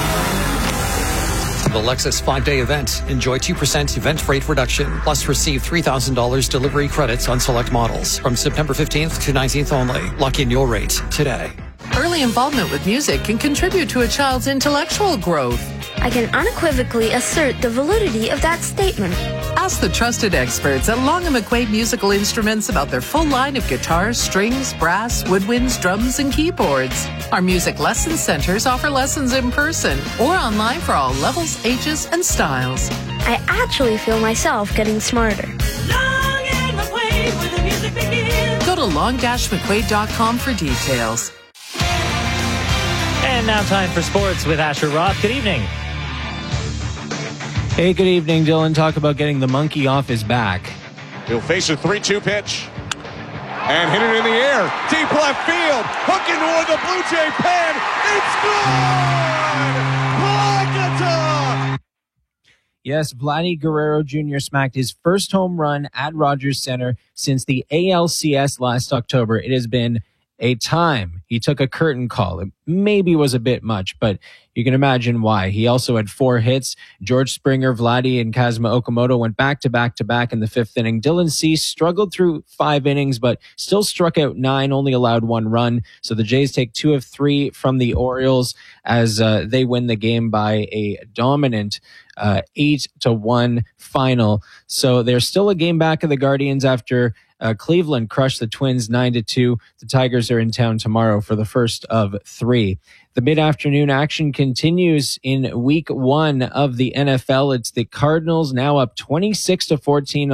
[SPEAKER 16] The Lexus five-day event. Enjoy two percent event rate reduction, plus receive three thousand dollars delivery credits on select models from September fifteenth to nineteenth only. Lock in your rate today.
[SPEAKER 19] Early involvement with music can contribute to a child's intellectual growth.
[SPEAKER 23] I can unequivocally assert the validity of that statement.
[SPEAKER 19] Ask the trusted experts at Long and McQuaid Musical Instruments about their full line of guitars, strings, brass, woodwinds, drums, and keyboards. Our music lesson centers offer lessons in person or online for all levels, ages, and styles.
[SPEAKER 23] I actually feel myself getting smarter.
[SPEAKER 19] Long and McQuaid, where the music begins. Go to long dash mcquaid dot com for details.
[SPEAKER 3] And now time for sports with Asher Roth. Good evening.
[SPEAKER 27] Hey, good evening, Dylan. Talk about getting the monkey off his back.
[SPEAKER 24] He'll face a three two pitch.
[SPEAKER 11] and hit it in the air. Deep left field. Hooking toward the Blue Jay pen. It's good! Plakata!
[SPEAKER 27] Yes, Vladdy Guerrero Junior smacked his first home run at Rogers Center since the A L C S last October. It has been a time. He took a curtain call. It maybe was a bit much, but you can imagine why. He also had four hits. George Springer, Vladdy, and Kazuma Okamoto went back to back to back in the fifth inning. Dylan Cease struggled through five innings, but still struck out nine, only allowed one run. So the Jays take two of three from the Orioles as uh, they win the game by a dominant uh, eight to one final. So they're still a game back of the Guardians after Uh, Cleveland crushed the Twins nine to two. The Tigers are in town tomorrow for the first of three. The mid-afternoon action continues in week one of the N F L. It's the Cardinals now up twenty-six to fourteen